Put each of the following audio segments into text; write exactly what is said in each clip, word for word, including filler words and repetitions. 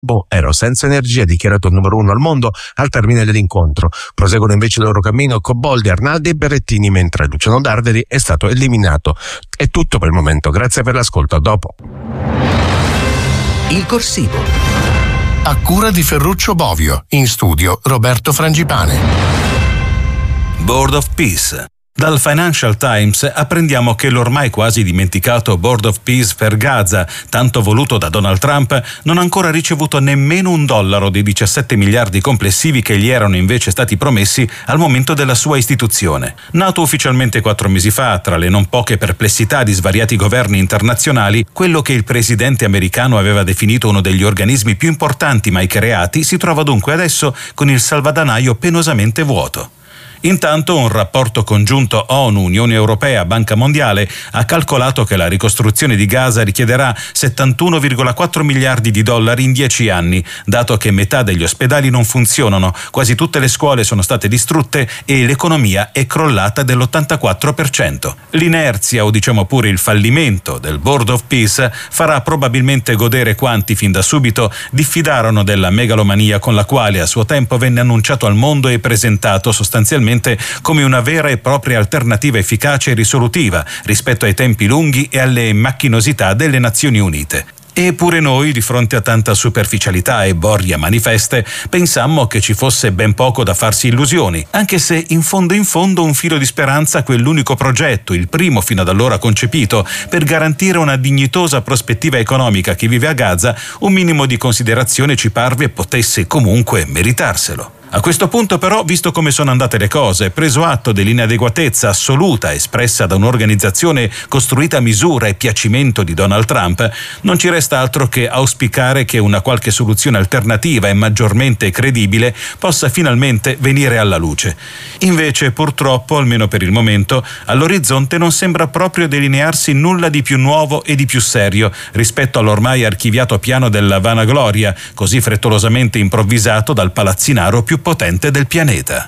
Boh, ero senza energia, dichiarato il numero uno al mondo al termine dell'incontro. Proseguono invece il loro cammino Coboldi, Arnaldi e Berrettini, mentre Luciano Darderi è stato eliminato. È tutto per il momento, grazie per l'ascolto, a dopo. Il corsivo. A cura di Ferruccio Bovio, in studio Roberto Frangipane. Board of Peace. Dal Financial Times apprendiamo che l'ormai quasi dimenticato Board of Peace per Gaza, tanto voluto da Donald Trump, non ha ancora ricevuto nemmeno un dollaro dei diciassette miliardi complessivi che gli erano invece stati promessi al momento della sua istituzione. Nato ufficialmente quattro mesi fa, tra le non poche perplessità di svariati governi internazionali, quello che il presidente americano aveva definito uno degli organismi più importanti mai creati si trova dunque adesso con il salvadanaio penosamente vuoto. Intanto un rapporto congiunto ONU, Unione Europea, Banca Mondiale ha calcolato che la ricostruzione di Gaza richiederà settantuno virgola quattro miliardi di dollari in dieci anni, dato che metà degli ospedali non funzionano, quasi tutte le scuole sono state distrutte e l'economia è crollata dell'ottantaquattro per cento. L'inerzia, o diciamo pure il fallimento del Board of Peace farà probabilmente godere quanti fin da subito diffidarono della megalomania con la quale a suo tempo venne annunciato al mondo e presentato sostanzialmente come una vera e propria alternativa efficace e risolutiva rispetto ai tempi lunghi e alle macchinosità delle Nazioni Unite. Eppure noi, di fronte a tanta superficialità e boria manifeste, pensammo che ci fosse ben poco da farsi illusioni, anche se in fondo in fondo un filo di speranza quell'unico progetto, il primo fino ad allora concepito, per garantire una dignitosa prospettiva economica a chi vive a Gaza, un minimo di considerazione ci parve potesse comunque meritarselo. A questo punto però, visto come sono andate le cose, preso atto dell'inadeguatezza assoluta espressa da un'organizzazione costruita a misura e piacimento di Donald Trump, non ci resta altro che auspicare che una qualche soluzione alternativa e maggiormente credibile possa finalmente venire alla luce. Invece, purtroppo, almeno per il momento, all'orizzonte non sembra proprio delinearsi nulla di più nuovo e di più serio rispetto all'ormai archiviato piano della vanagloria, così frettolosamente improvvisato dal palazzinaro più potente del pianeta.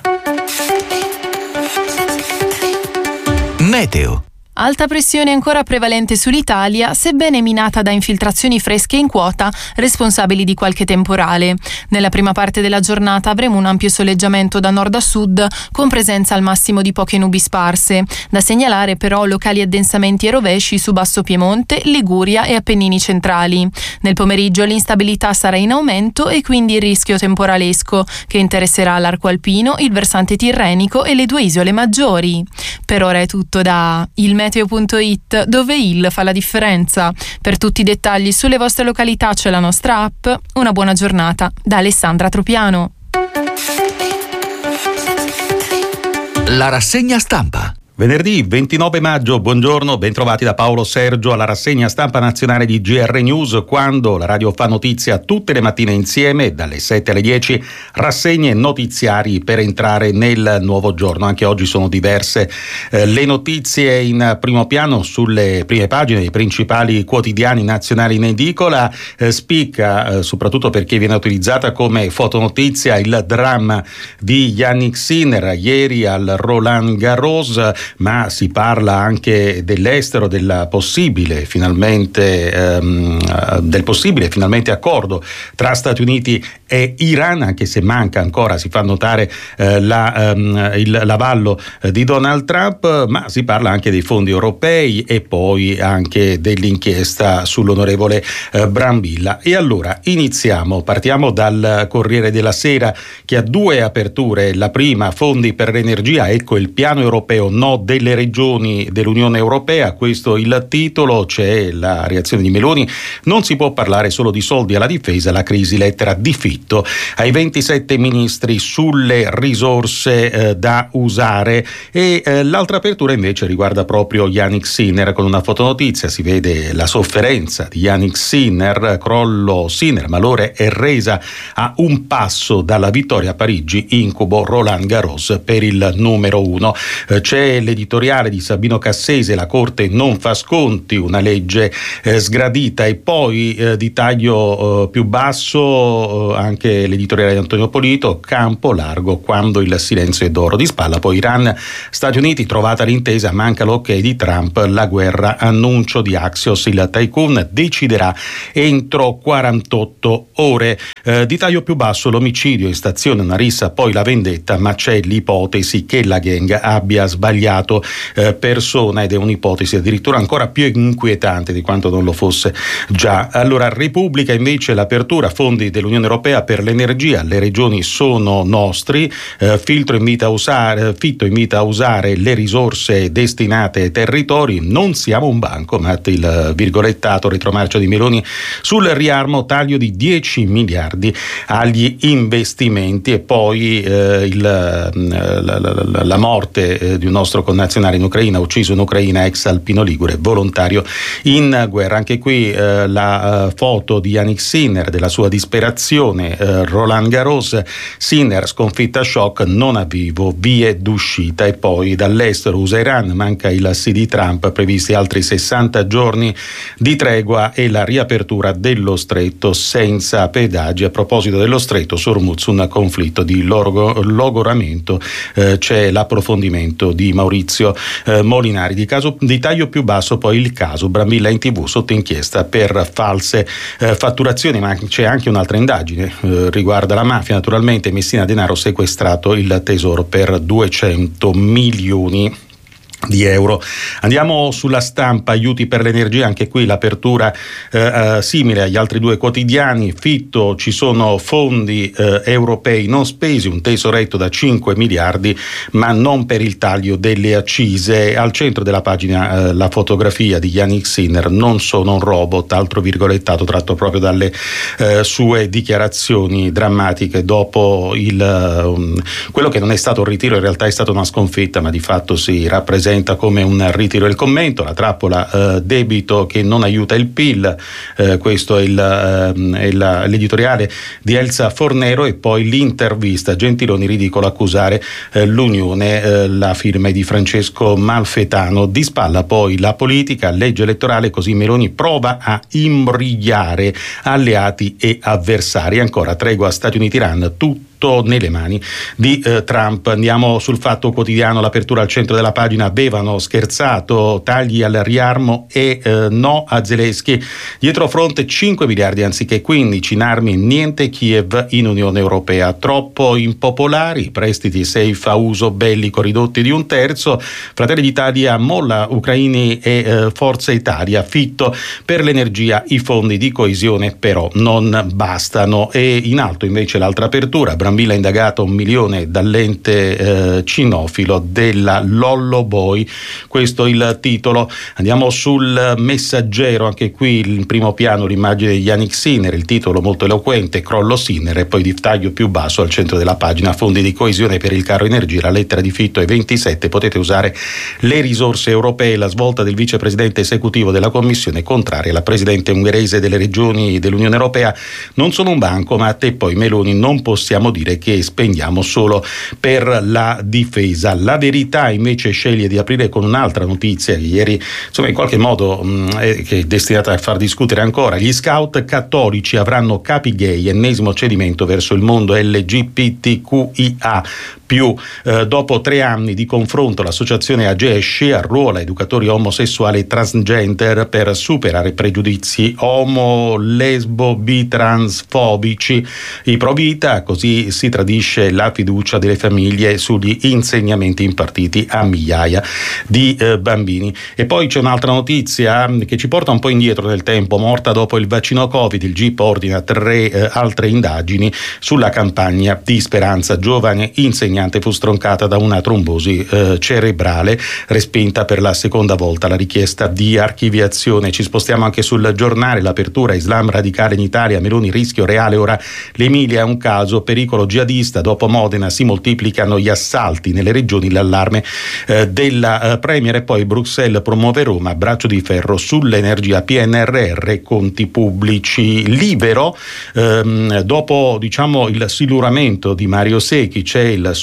Meteo. Alta pressione ancora prevalente sull'Italia, sebbene minata da infiltrazioni fresche in quota responsabili di qualche temporale. Nella prima parte della giornata avremo un ampio soleggiamento da nord a sud, con presenza al massimo di poche nubi sparse. Da segnalare però locali addensamenti e rovesci su Basso Piemonte, Liguria e Appennini centrali. Nel pomeriggio l'instabilità sarà in aumento e quindi il rischio temporalesco, che interesserà l'arco alpino, il versante tirrenico e le due isole maggiori. Per ora è tutto da il meteo punto it, dove il fa la differenza. Per tutti i dettagli sulle vostre località c'è la nostra app. Una buona giornata da Alessandra Tropiano. La rassegna stampa. Venerdì ventinove maggio, buongiorno, bentrovati da Paolo Sergio alla rassegna stampa nazionale di G R News, quando la radio fa notizia tutte le mattine insieme, dalle sette alle dieci, rassegne notiziari per entrare nel nuovo giorno. Anche oggi sono diverse eh, le notizie in primo piano sulle prime pagine dei principali quotidiani nazionali in edicola. Eh, spicca, eh, soprattutto perché viene utilizzata come fotonotizia, il dramma di Yannick Sinner ieri al Roland Garros, ma si parla anche dell'estero, della possibile finalmente ehm, del possibile finalmente accordo tra Stati Uniti e Iran, anche se manca ancora, si fa notare eh, la, ehm, il l'avallo di Donald Trump, ma si parla anche dei fondi europei e poi anche dell'inchiesta sull'onorevole eh, Brambilla. E allora iniziamo, partiamo dal Corriere della Sera, che ha due aperture. La prima, fondi per l'energia, ecco il piano europeo, no delle regioni dell'Unione Europea, questo il titolo. C'è la reazione di Meloni: non si può parlare solo di soldi alla difesa, la crisi, lettera di Fitto ai ventisette ministri sulle risorse eh, da usare. E eh, l'altra apertura invece riguarda proprio Yannick Sinner, con una fotonotizia si vede la sofferenza di Yannick Sinner, crollo Sinner, Malore è resa a un passo dalla vittoria a Parigi, incubo Roland Garros per il numero uno. Eh, c'è nell'editoriale di Sabino Cassese, la Corte non fa sconti, una legge eh, sgradita, e poi eh, di taglio eh, più basso eh, anche l'editoriale di Antonio Polito, campo largo quando il silenzio è d'oro. Di spalla poi Iran, Stati Uniti, trovata l'intesa, manca l'ok di Trump, la guerra, annuncio di Axios, il tycoon deciderà entro quarantotto ore. Eh, di taglio più basso l'omicidio in stazione, una rissa, poi la vendetta, ma c'è l'ipotesi che la gang abbia sbagliato eh, persona, ed è un'ipotesi addirittura ancora più inquietante di quanto non lo fosse già. Allora, Repubblica invece, l'apertura, fondi dell'Unione Europea per l'energia, le regioni sono nostri, eh, filtro invita a usare, Fitto invita a usare le risorse destinate ai territori, non siamo un banco, ma il virgolettato retromarcia di Meloni sul riarmo, taglio di dieci miliardi agli investimenti, e poi eh, il, la, la, la morte eh, di un nostro connazionale in Ucraina, ucciso in Ucraina, ex alpino ligure, volontario in guerra. Anche qui eh, la uh, foto di Yannick Sinner, della sua disperazione, eh, Roland Garros, Sinner sconfitta shock, non a vivo, vie d'uscita. E poi dall'estero, U S A Iran, manca il sì di Trump, previsti altri sessanta giorni di tregua e la riapertura dello stretto senza pedaggi. A proposito dello stretto, su Hormuz un conflitto di logo, logoramento, eh, c'è l'approfondimento di Maurizio eh, Molinari. Di, caso, di taglio più basso poi il caso Brambilla in tv, sotto inchiesta per false eh, fatturazioni, ma c'è anche un'altra indagine, eh, riguarda la mafia naturalmente. Messina Denaro, sequestrato il tesoro per duecento milioni di euro. Andiamo sulla Stampa, aiuti per l'energia, anche qui l'apertura eh, simile agli altri due quotidiani. Fitto, ci sono fondi eh, europei non spesi, un tesoretto da cinque miliardi, ma non per il taglio delle accise. Al centro della pagina eh, la fotografia di Yannick Sinner, non sono un robot, altro virgolettato tratto proprio dalle eh, sue dichiarazioni drammatiche dopo il um, quello che non è stato un ritiro, in realtà è stata una sconfitta, ma di fatto si rappresenta come un ritiro. Il commento, la trappola eh, debito che non aiuta il P I L, eh, questo è, il, eh, è la, l'editoriale di Elsa Fornero, e poi l'intervista, Gentiloni, ridicolo accusare eh, l'Unione, eh, la firma è di Francesco Malfetano. Di spalla poi la politica, legge elettorale, così Meloni prova a imbrigliare alleati e avversari. Ancora tregua Stati Uniti-Iran, tutto nelle mani di eh, Trump. Andiamo sul Fatto Quotidiano, l'apertura al centro della pagina, avevano scherzato, tagli al riarmo e eh, no a Zelensky, dietro fronte cinque miliardi anziché quindici in armi, niente Kiev in Unione Europea, troppo impopolari, prestiti safe a uso bellico ridotti di un terzo, Fratelli d'Italia molla ucraini e eh, Forza Italia, Fitto per l'energia, i fondi di coesione però non bastano. E in alto invece l'altra apertura, Brambilla indagato un milione dall'ente eh, cinofilo della Lollo Boy, questo il titolo. Andiamo sul Messaggero, anche qui in primo piano l'immagine di Yannick Sinner, il titolo molto eloquente, crollo Sinner, e poi di taglio più basso al centro della pagina, fondi di coesione per il caro energia, la lettera di Fitto è ventisette, potete usare le risorse europee, la svolta del vicepresidente esecutivo della Commissione, contraria alla presidente ungherese delle regioni dell'Unione Europea, non sono un banco, ma a te poi Meloni non possiamo dire che spendiamo solo per la difesa. La Verità invece sceglie di aprire con un'altra notizia che ieri insomma in qualche modo mh, è, che è destinata a far discutere ancora. Gli scout cattolici avranno capi gay, ennesimo cedimento verso il mondo L G B T Q I A più. Eh, dopo tre anni di confronto l'associazione Agesci arruola educatori omosessuali e transgender per superare pregiudizi omo, lesbo, bi, transfobici. I pro vita, così si tradisce la fiducia delle famiglie sugli insegnamenti impartiti a migliaia di eh, bambini. E poi c'è un'altra notizia che ci porta un po' indietro nel tempo. Morta dopo il vaccino Covid, il G I P ordina tre eh, altre indagini sulla campagna di Speranza. Giovane insegnante fu stroncata da una trombosi eh, cerebrale, respinta per la seconda volta la richiesta di archiviazione. Ci spostiamo anche sul Giornale, l'apertura, Islam radicale in Italia, Meloni rischio reale, ora l'Emilia è un caso, pericolo jihadista, dopo Modena si moltiplicano gli assalti nelle regioni, l'allarme eh, della eh, Premier. E poi Bruxelles promuove Roma, braccio di ferro sull'energia, P N R R, conti pubblici. Libero, ehm, dopo diciamo il siluramento di Mario Secchi c'è il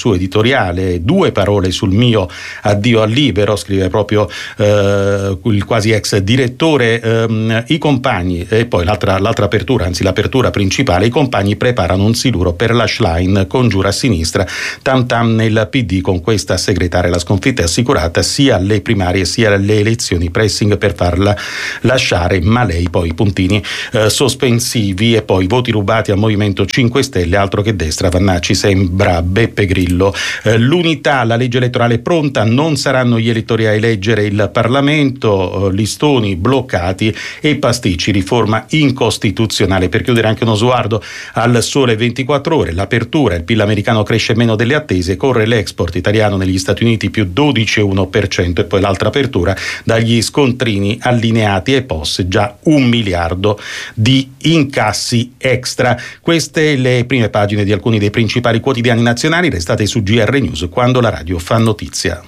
suo editoriale, due parole sul mio addio al libero, scrive proprio eh, il quasi ex direttore, ehm, i compagni, e poi l'altra, l'altra apertura, anzi l'apertura principale, i compagni preparano un siluro per la Schlein, congiura a sinistra, tam tam nel P D, con questa segretaria la sconfitta è assicurata sia alle primarie sia alle elezioni, pressing per farla lasciare, ma lei poi puntini eh, sospensivi, e poi voti rubati al Movimento cinque Stelle, altro che destra, Vannacci sembra Beppe Grillo. Eh, l'unità, la legge elettorale pronta, non saranno gli elettori a eleggere il Parlamento, eh, listoni bloccati e pasticci, riforma incostituzionale. Per chiudere anche uno sguardo al Sole ventiquattro Ore, l'apertura, il P I L americano cresce meno delle attese, corre l'export italiano negli Stati Uniti più dodici virgola uno per cento, e poi l'altra apertura, dagli scontrini allineati e P O S già un miliardo di incassi extra. Queste le prime pagine di alcuni dei principali quotidiani nazionali. Restate su G R News, quando la radio fa notizia.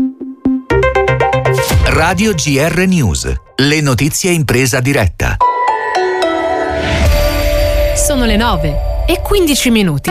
Radio G R News, le notizie in presa diretta. Sono le nove e quindici minuti.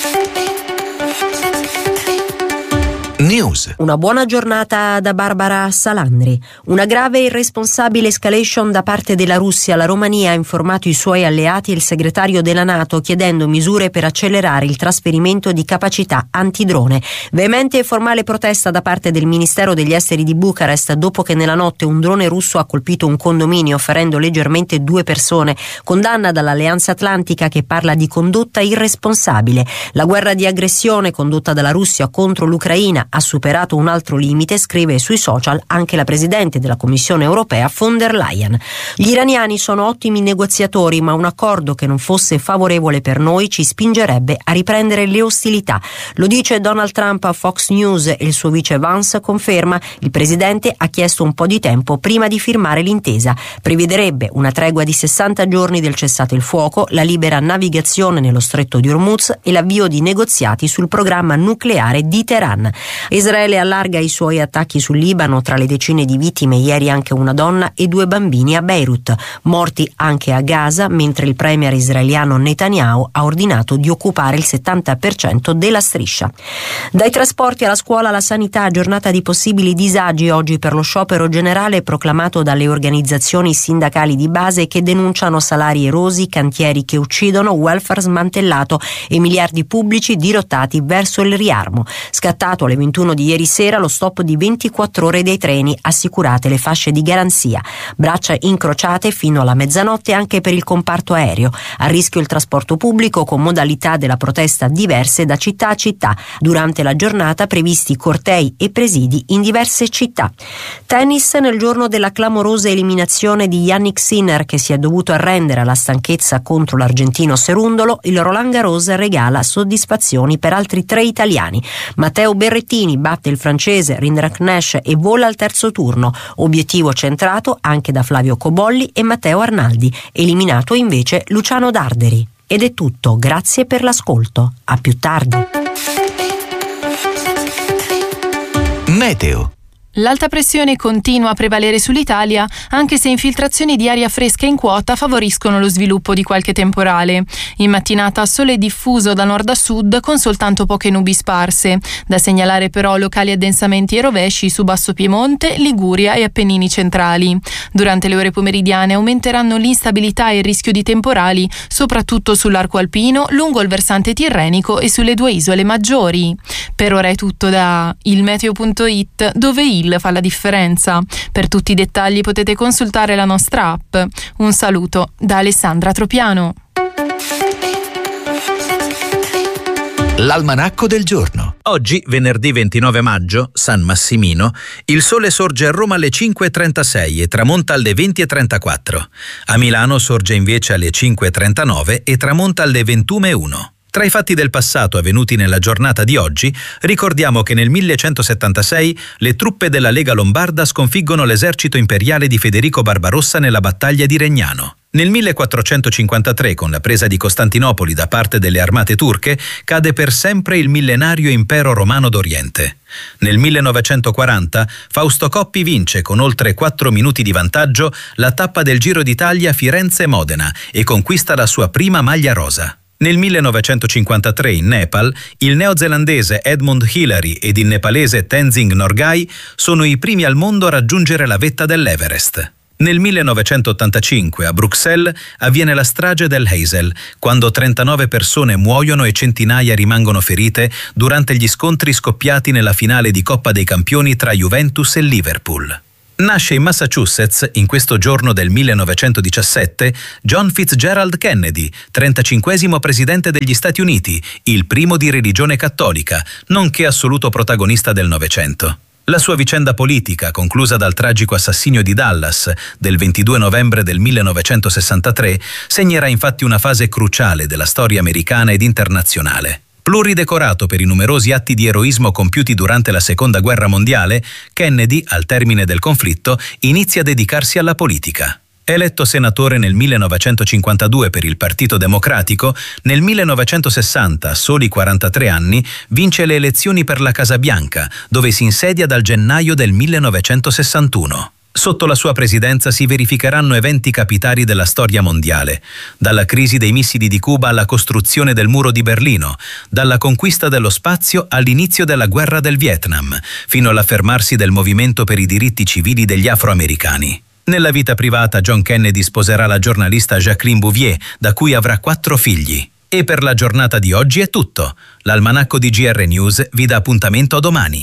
News. Una buona giornata da Barbara Salandri. Una grave e irresponsabile escalation da parte della Russia. La Romania ha informato i suoi alleati e il segretario della NATO chiedendo misure per accelerare il trasferimento di capacità antidrone. Veemente e formale protesta da parte del Ministero degli Esteri di Bucarest dopo che nella notte un drone russo ha colpito un condominio ferendo leggermente due persone. Condanna dall'Alleanza Atlantica che parla di condotta irresponsabile. La guerra di aggressione condotta dalla Russia contro l'Ucraina ha superato un altro limite, scrive sui social anche la Presidente della Commissione Europea von der Leyen. Gli iraniani sono ottimi negoziatori, ma un accordo che non fosse favorevole per noi ci spingerebbe a riprendere le ostilità. Lo dice Donald Trump a Fox News e il suo vice Vance conferma: il Presidente ha chiesto un po' di tempo prima di firmare l'intesa. Prevederebbe una tregua di sessanta giorni del cessate il fuoco, la libera navigazione nello stretto di Hormuz e l'avvio di negoziati sul programma nucleare di Teheran. Israele allarga i suoi attacchi sul Libano, tra le decine di vittime ieri anche una donna e due bambini a Beirut, morti anche a Gaza, mentre il premier israeliano Netanyahu ha ordinato di occupare il settanta per cento della striscia. Dai trasporti alla scuola alla sanità, giornata di possibili disagi oggi per lo sciopero generale proclamato dalle organizzazioni sindacali di base che denunciano salari erosi, cantieri che uccidono, welfare smantellato e miliardi pubblici dirottati verso il riarmo. Scattato alle ventuno di ieri sera lo stop di ventiquattro ore dei treni, assicurate le fasce di garanzia. Braccia incrociate fino alla mezzanotte anche per il comparto aereo. A rischio il trasporto pubblico con modalità della protesta diverse da città a città. Durante la giornata previsti cortei e presidi in diverse città. Tennis nel giorno della clamorosa eliminazione di Yannick Sinner che si è dovuto arrendere alla stanchezza contro l'argentino Cerundolo, il Roland Garros regala soddisfazioni per altri tre italiani. Matteo Berrettini batte il francese Rindrack Nash e vola al terzo turno, obiettivo centrato anche da Flavio Cobolli e Matteo Arnaldi, eliminato invece Luciano Darderi. Ed è tutto, grazie per l'ascolto, a più tardi. Meteo. L'alta pressione continua a prevalere sull'Italia, anche se infiltrazioni di aria fresca in quota favoriscono lo sviluppo di qualche temporale. In mattinata sole diffuso da nord a sud con soltanto poche nubi sparse. Da segnalare però locali addensamenti e rovesci su Basso Piemonte, Liguria e Appennini centrali. Durante le ore pomeridiane aumenteranno l'instabilità e il rischio di temporali, soprattutto sull'arco alpino, lungo il versante tirrenico e sulle due isole maggiori. Per ora è tutto da ilmeteo punto it, dove il fa la differenza. Per tutti i dettagli potete consultare la nostra app. Un saluto da Alessandra Tropiano. L'almanacco del giorno. Oggi, venerdì ventinove maggio, San Massimino, il sole sorge a Roma alle cinque e trentasei e tramonta alle venti e trentaquattro. A Milano sorge invece alle cinque e trentanove e tramonta alle ventuno e uno. Tra i fatti del passato avvenuti nella giornata di oggi, ricordiamo che nel millecentosettantasei le truppe della Lega Lombarda sconfiggono l'esercito imperiale di Federico Barbarossa nella battaglia di Regnano. Nel millequattrocentocinquantatré, con la presa di Costantinopoli da parte delle armate turche, cade per sempre il millenario impero romano d'Oriente. Nel millenovecentoquaranta Fausto Coppi vince con oltre quattro minuti di vantaggio la tappa del Giro d'Italia Firenze-Modena e conquista la sua prima maglia rosa. Nel millenovecentocinquantatré in Nepal, il neozelandese Edmund Hillary ed il nepalese Tenzing Norgay sono i primi al mondo a raggiungere la vetta dell'Everest. Nel millenovecentottantacinque a Bruxelles avviene la strage del Heysel, quando trentanove persone muoiono e centinaia rimangono ferite durante gli scontri scoppiati nella finale di Coppa dei Campioni tra Juventus e Liverpool. Nasce in Massachusetts, in questo giorno del millenovecentodiciassette, John Fitzgerald Kennedy, trentacinquesimo presidente degli Stati Uniti, il primo di religione cattolica, nonché assoluto protagonista del Novecento. La sua vicenda politica, conclusa dal tragico assassinio di Dallas del ventidue novembre del millenovecentosessantatré, segnerà infatti una fase cruciale della storia americana ed internazionale. Pluridecorato per i numerosi atti di eroismo compiuti durante la Seconda Guerra Mondiale, Kennedy, al termine del conflitto, inizia a dedicarsi alla politica. Eletto senatore nel millenovecentocinquantadue per il Partito Democratico, nel millenovecentosessanta, a soli quarantatré anni, vince le elezioni per la Casa Bianca, dove si insedia dal gennaio del millenovecentosessantuno. Sotto la sua presidenza si verificheranno eventi capitali della storia mondiale, dalla crisi dei missili di Cuba alla costruzione del muro di Berlino, dalla conquista dello spazio all'inizio della guerra del Vietnam, fino all'affermarsi del movimento per i diritti civili degli afroamericani. Nella vita privata John Kennedy sposerà la giornalista Jacqueline Bouvier, da cui avrà quattro figli. E per la giornata di oggi è tutto. L'almanacco di G R News vi dà appuntamento a domani.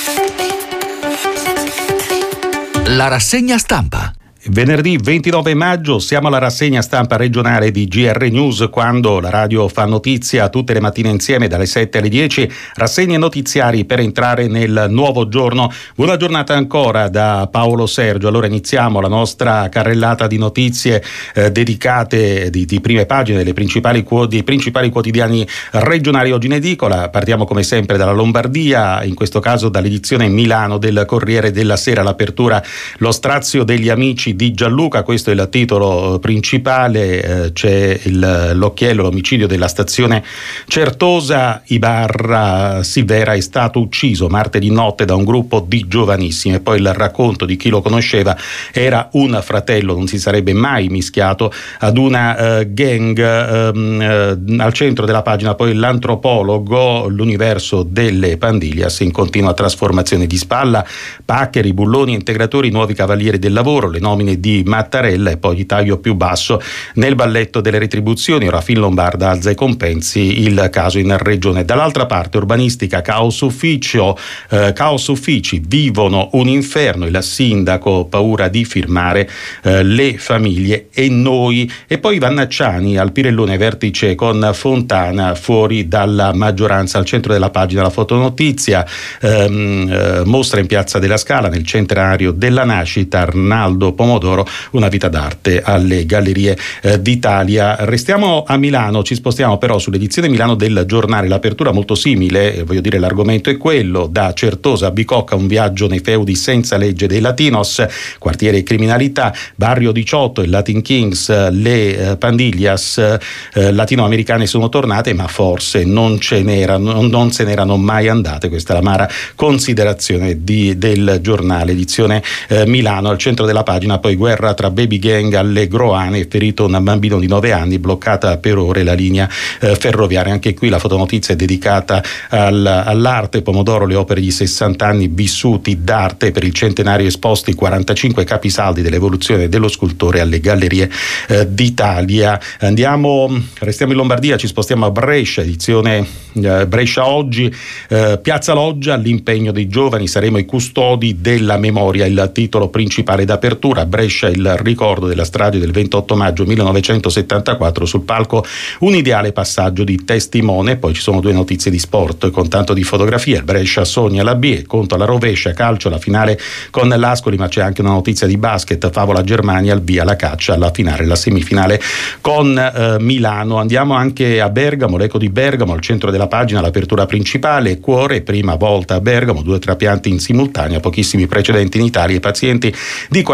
La rassegna stampa. Venerdì ventinove maggio siamo alla rassegna stampa regionale di G R News, quando la radio fa notizia tutte le mattine insieme dalle sette alle dieci, rassegne notiziari per entrare nel nuovo giorno. Buona giornata ancora da Paolo Sergio. Allora iniziamo la nostra carrellata di notizie eh, dedicate di, di prime pagine delle principali, dei principali quotidiani regionali oggi in edicola. Partiamo come sempre dalla Lombardia, in questo caso dall'edizione Milano del Corriere della Sera. L'apertura: lo strazio degli amici di Gianluca, questo è il titolo principale. Eh, c'è il, l'occhiello, l'omicidio della stazione Certosa. Ibarra Silvera è stato ucciso martedì notte da un gruppo di giovanissimi, e poi il racconto di chi lo conosceva: era un fratello, non si sarebbe mai mischiato ad una uh, gang. Um, uh, al centro della pagina poi l'antropologo, l'universo delle Pandillas in continua trasformazione. Di spalla Paccheri, bulloni, integratori, nuovi cavalieri del lavoro, le nomine di Mattarella, e poi di taglio più basso nel balletto delle retribuzioni. Ora Fin Lombarda alza i compensi, il caso in regione. Dall'altra parte urbanistica, caos ufficio, eh, caos uffici vivono un inferno, il sindaco paura di firmare, eh, le famiglie e noi. E poi Vannacciani al Pirellone, vertice con Fontana, fuori dalla maggioranza. Al centro della pagina la fotonotizia, ehm, eh, mostra in Piazza della Scala, nel centenario della nascita, Arnaldo Pomodoro, una vita d'arte alle Gallerie eh, d'Italia. Restiamo a Milano, ci spostiamo però sull'edizione Milano del Giornale. L'apertura molto simile, eh, voglio dire l'argomento è quello: da Certosa a Bicocca, un viaggio nei feudi senza legge dei Latinos, quartiere criminalità, Barrio diciotto, il Latin Kings, le eh, Pandillas eh, latinoamericane sono tornate, ma forse non ce n'erano, non, non se n'erano mai andate. Questa è l'amara considerazione di, del giornale, edizione eh, Milano. Al centro della pagina poi guerra tra baby gang alle Groane, ferito un bambino di nove anni, bloccata per ore la linea eh, ferroviaria. Anche qui la fotonotizia è dedicata al, all'arte. Pomodoro, le opere di sessanta anni vissuti d'arte, per il centenario esposti quarantacinque capisaldi dell'evoluzione dello scultore alle Gallerie eh, d'Italia. Andiamo, restiamo in Lombardia, ci spostiamo a Brescia, edizione eh, Brescia oggi, eh, Piazza Loggia, l'impegno dei giovani, saremo i custodi della memoria, il titolo principale d'apertura. Brescia, il ricordo della strage del ventotto maggio millenovecentosettantaquattro, sul palco un ideale passaggio di testimone. Poi ci sono due notizie di sport con tanto di fotografia: il Brescia sogna la B e conto alla rovescia, calcio la finale con l'Ascoli, ma c'è anche una notizia di basket, favola Germania, al via la caccia alla finale, la semifinale con eh, Milano. Andiamo anche a Bergamo, l'eco di Bergamo, al centro della pagina l'apertura principale: cuore, prima volta a Bergamo, due trapianti in simultanea, pochissimi precedenti in Italia, i pazienti di quaranta e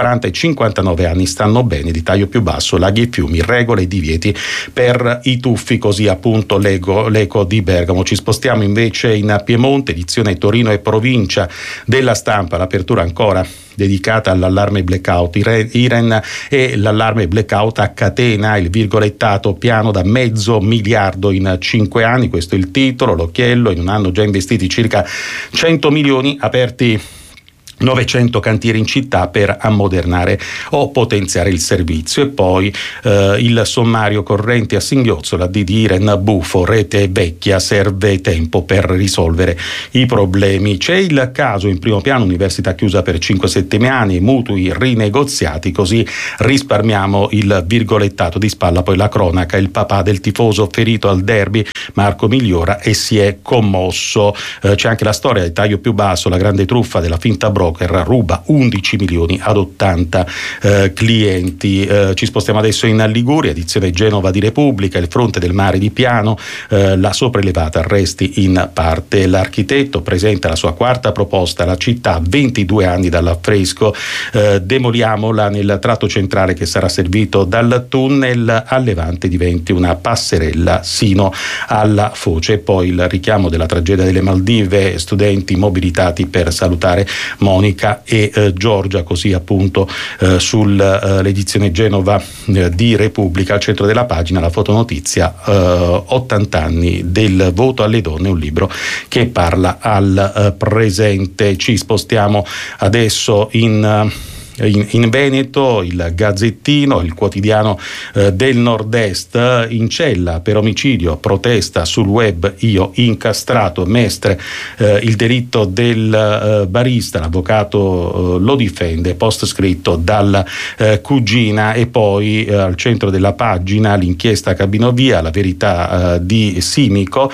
cinquantanove anni stanno bene, di taglio più basso, laghi e fiumi, regole e divieti per i tuffi, così appunto l'eco, l'eco di Bergamo. Ci spostiamo invece in Piemonte, edizione Torino e provincia della Stampa, l'apertura ancora dedicata all'allarme blackout. Iren e l'allarme blackout a catena, il virgolettato piano da mezzo miliardo in cinque anni, questo è il titolo, l'occhiello, in un anno già investiti circa cento milioni, aperti novecento cantieri in città per ammodernare o potenziare il servizio. E poi eh, il sommario corrente a singhiozzo, la D di Iren, buffo, rete vecchia, serve tempo per risolvere i problemi. C'è il caso in primo piano, università chiusa per cinque sette anni, mutui rinegoziati, così risparmiamo il virgolettato di spalla. Poi la cronaca, il papà del tifoso ferito al derby, Marco migliora e si è commosso. Eh, c'è anche la storia del taglio più basso, la grande truffa della finta broker, ruba undici milioni ad ottanta eh, clienti. Eh, ci spostiamo adesso in Liguria, edizione Genova di Repubblica, il fronte del mare di Piano, eh, la sopraelevata arresti in parte. L'architetto presenta la sua quarta proposta, la città ventidue anni dall'affresco, eh, demoliamola nel tratto centrale che sarà servito dal tunnel a Levante, diventi una passerella sino alla foce. E poi il richiamo della tragedia delle Maldive, studenti mobilitati per salutare Monica e eh, Giorgia, così appunto eh, sull'edizione eh, Genova eh, di Repubblica. Al centro della pagina la fotonotizia, eh, ottanta anni del voto alle donne, un libro che parla al eh, presente. Ci spostiamo adesso in In, in Veneto, il Gazzettino, il quotidiano eh, del Nord-Est, in cella per omicidio, protesta sul web, io incastrato, Mestre, eh, il delitto del eh, barista, l'avvocato eh, lo difende, post scritto dalla eh, cugina. E poi eh, al centro della pagina l'inchiesta Cabinovia, la verità eh, di Simico,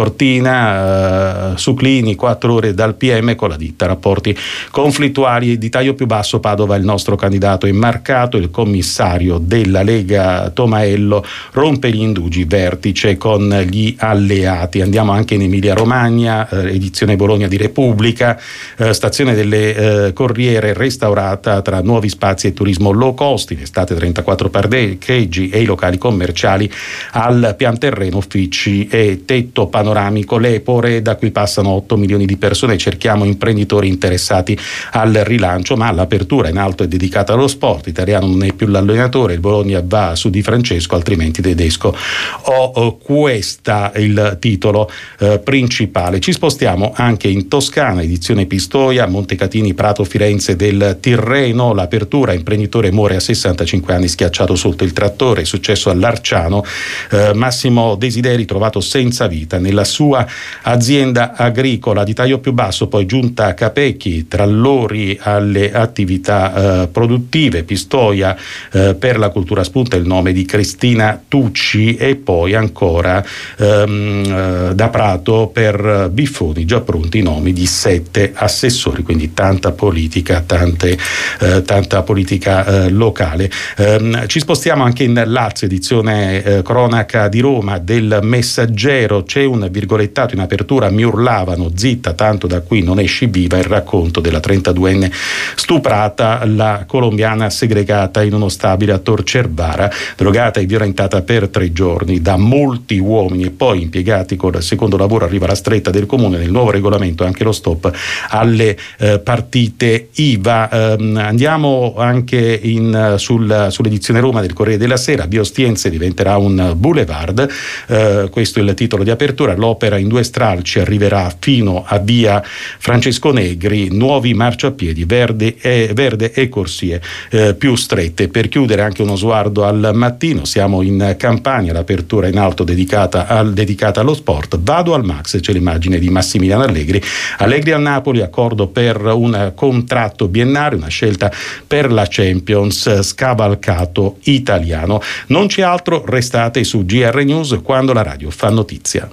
Cortina, eh, su Clini, quattro ore dal P M con la ditta, rapporti conflittuali, di taglio più basso Padova, il nostro candidato immarcato, il commissario della Lega Tomaello rompe gli indugi, vertice con gli alleati. Andiamo anche in Emilia Romagna, eh, edizione Bologna di Repubblica, eh, stazione delle eh, Corriere restaurata tra nuovi spazi e turismo low cost, in estate trentaquattro parcheggi e i locali commerciali al pian terreno, uffici e tetto panoramico. L'Epore, da cui passano otto milioni di persone, cerchiamo imprenditori interessati al rilancio, ma l'apertura in alto è dedicata allo sport. Italiano non è più l'allenatore, il Bologna va su Di Francesco, altrimenti tedesco o oh, questa il titolo eh, principale. Ci spostiamo anche in Toscana, edizione Pistoia, Montecatini, Prato, Firenze del Tirreno, l'apertura, imprenditore muore a sessantacinque anni schiacciato sotto il trattore, successo all'Arciano, eh, Massimo Desideri trovato senza vita nella sua azienda agricola. Di taglio più basso poi giunta Capecchi, tra lori alle attività eh, produttive, Pistoia eh, per la cultura spunta il nome di Cristina Tucci. E poi ancora ehm, eh, da Prato per Biffoni, già pronti i nomi di sette assessori, quindi tanta politica, tante, eh, tanta politica eh, locale. Eh, ci spostiamo anche in Lazio, edizione eh, cronaca di Roma del Messaggero, c'è un virgolettato in apertura, mi urlavano zitta tanto da qui non esci viva, il racconto della trentaduenne stuprata, la colombiana segregata in uno stabile a Tor Cervara, drogata e violentata per tre giorni da molti uomini e poi impiegati col secondo lavoro. Arriva la stretta del comune, nel nuovo regolamento anche lo stop alle eh, partite I V A. Eh, andiamo anche in, sul, sull'edizione Roma del Corriere della Sera, Via Ostiense diventerà un boulevard, eh, questo è il titolo di apertura. L'opera in due stralci arriverà fino a via Francesco Negri, nuovi marciapiedi, verde e, verde e corsie eh, più strette. Per chiudere anche uno sguardo al mattino, siamo in Campania, l'apertura in alto dedicata, al, dedicata allo sport. Vado al Max, c'è l'immagine di Massimiliano Allegri, Allegri a Napoli, accordo per un contratto biennale, una scelta per la Champions, scavalcato italiano. Non c'è altro, restate su G R News quando la radio fa notizia.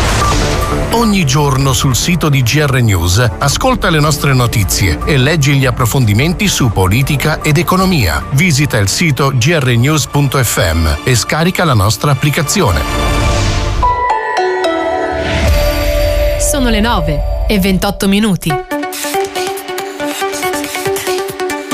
Ogni giorno sul sito di G R News ascolta le nostre notizie e leggi gli approfondimenti su politica ed economia. Visita il sito g r news punto f m e scarica la nostra applicazione. Sono le nove e ventotto minuti.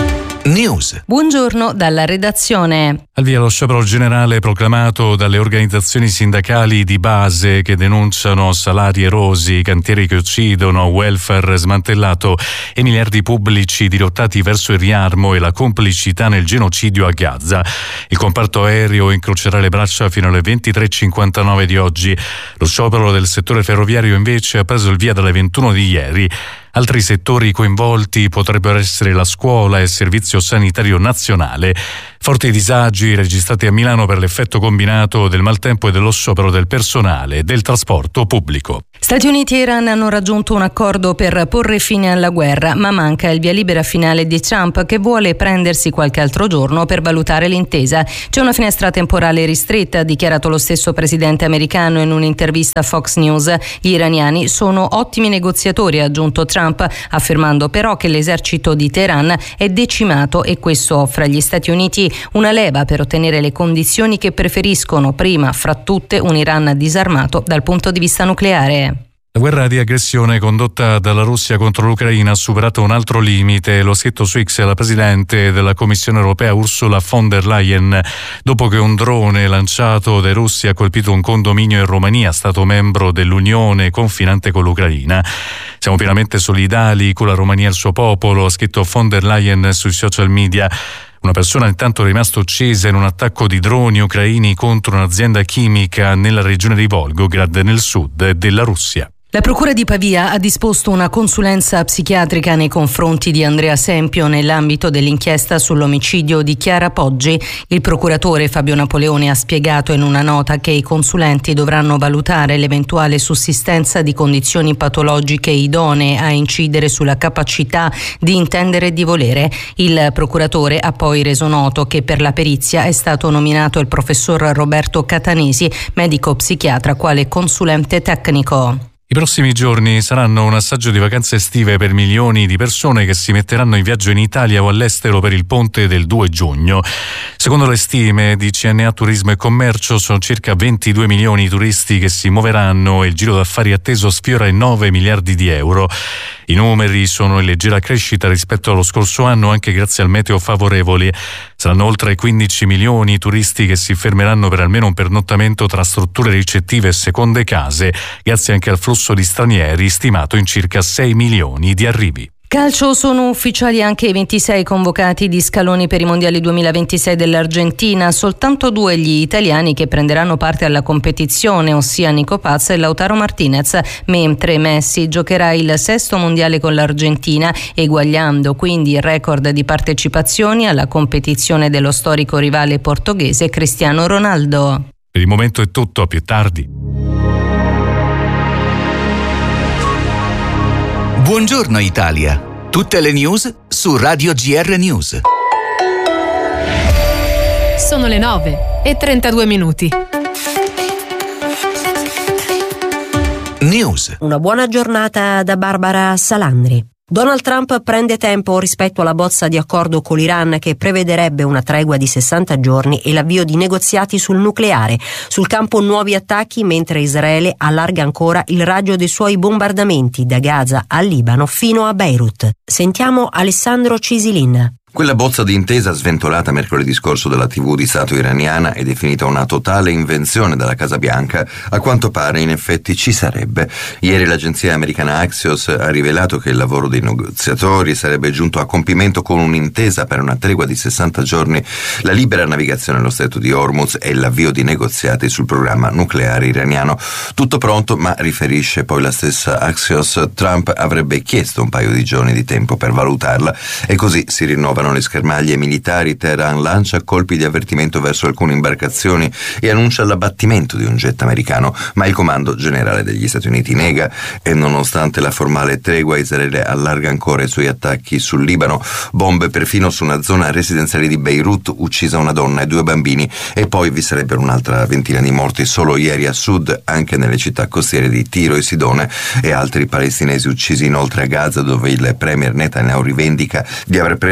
News. Buongiorno dalla redazione. Al via lo sciopero generale proclamato dalle organizzazioni sindacali di base che denunciano salari erosi, cantieri che uccidono, welfare smantellato e miliardi pubblici dirottati verso il riarmo e la complicità nel genocidio a Gaza. Il comparto aereo incrocerà le braccia fino alle ventitré e cinquantanove di oggi. Lo sciopero del settore ferroviario invece ha preso il via dalle ventuno di ieri. Altri settori coinvolti potrebbero essere la scuola e il servizio sanitario nazionale. Forti disagi registrati a Milano per l'effetto combinato del maltempo e dello sciopero del personale del trasporto pubblico. Stati Uniti e Iran hanno raggiunto un accordo per porre fine alla guerra, ma manca il via libera finale di Trump, che vuole prendersi qualche altro giorno per valutare l'intesa. C'è una finestra temporale ristretta, ha dichiarato lo stesso presidente americano in un'intervista a Fox News. Gli iraniani sono ottimi negoziatori, ha aggiunto Trump, affermando però che l'esercito di Teheran è decimato e questo offre agli Stati Uniti una leva per ottenere le condizioni che preferiscono, prima fra tutte un Iran disarmato dal punto di vista nucleare. La guerra di aggressione condotta dalla Russia contro l'Ucraina ha superato un altro limite, lo ha scritto su X la Presidente della Commissione europea Ursula von der Leyen, dopo che un drone lanciato dai russi ha colpito un condominio in Romania, stato membro dell'Unione confinante con l'Ucraina. Siamo pienamente solidali con la Romania e il suo popolo, ha scritto von der Leyen sui social media. Una persona intanto è rimasta uccisa in un attacco di droni ucraini contro un'azienda chimica nella regione di Volgograd, nel sud della Russia. La Procura di Pavia ha disposto una consulenza psichiatrica nei confronti di Andrea Sempio nell'ambito dell'inchiesta sull'omicidio di Chiara Poggi. Il procuratore Fabio Napoleone ha spiegato in una nota che i consulenti dovranno valutare l'eventuale sussistenza di condizioni patologiche idonee a incidere sulla capacità di intendere e di volere. Il procuratore ha poi reso noto che per la perizia è stato nominato il professor Roberto Catanesi, medico psichiatra, quale consulente tecnico. I prossimi giorni saranno un assaggio di vacanze estive per milioni di persone che si metteranno in viaggio in Italia o all'estero per il ponte del due giugno. Secondo le stime di C N A Turismo e Commercio sono circa ventidue milioni i turisti che si muoveranno e il giro d'affari atteso sfiora i nove miliardi di euro. I numeri sono in leggera crescita rispetto allo scorso anno anche grazie al meteo favorevole. Saranno oltre quindici milioni i turisti che si fermeranno per almeno un pernottamento tra strutture ricettive e seconde case, grazie anche al flusso di stranieri stimato in circa sei milioni di arrivi. Calcio, sono ufficiali anche i ventisei convocati di scaloni per i mondiali duemilaventisei dell'Argentina, soltanto due gli italiani che prenderanno parte alla competizione, ossia Nico Paz e Lautaro Martinez, mentre Messi giocherà il sesto mondiale con l'Argentina, eguagliando quindi il record di partecipazioni alla competizione dello storico rivale portoghese Cristiano Ronaldo. Per il momento è tutto, a più tardi. Buongiorno Italia. Tutte le news su Radio G R News. Sono le nove e trentadue minuti. News. Una buona giornata da Barbara Salandri. Donald Trump prende tempo rispetto alla bozza di accordo con l'Iran che prevederebbe una tregua di sessanta giorni e l'avvio di negoziati sul nucleare. Sul campo nuovi attacchi mentre Israele allarga ancora il raggio dei suoi bombardamenti da Gaza al Libano fino a Beirut. Sentiamo Alessandro Cisilin. Quella bozza di intesa sventolata mercoledì scorso dalla tivù di Stato iraniana e definita una totale invenzione dalla Casa Bianca, a quanto pare in effetti ci sarebbe. Ieri l'agenzia americana Axios ha rivelato che il lavoro dei negoziatori sarebbe giunto a compimento con un'intesa per una tregua di sessanta giorni, la libera navigazione nello stretto di Hormuz e l'avvio di negoziati sul programma nucleare iraniano. Tutto pronto, ma riferisce poi la stessa Axios, Trump avrebbe chiesto un paio di giorni di tempo per valutarla e così si rinnovano le schermaglie militari. Teheran lancia colpi di avvertimento verso alcune imbarcazioni e annuncia l'abbattimento di un jet americano, ma il comando generale degli Stati Uniti nega e nonostante la formale tregua Israele allarga ancora i suoi attacchi sul Libano, bombe perfino su una zona residenziale di Beirut, uccisa una donna e due bambini, e poi vi sarebbero un'altra ventina di morti solo ieri a sud, anche nelle città costiere di Tiro e Sidone, e altri palestinesi uccisi inoltre a Gaza, dove il premier Netanyahu rivendica di aver preso il sessanta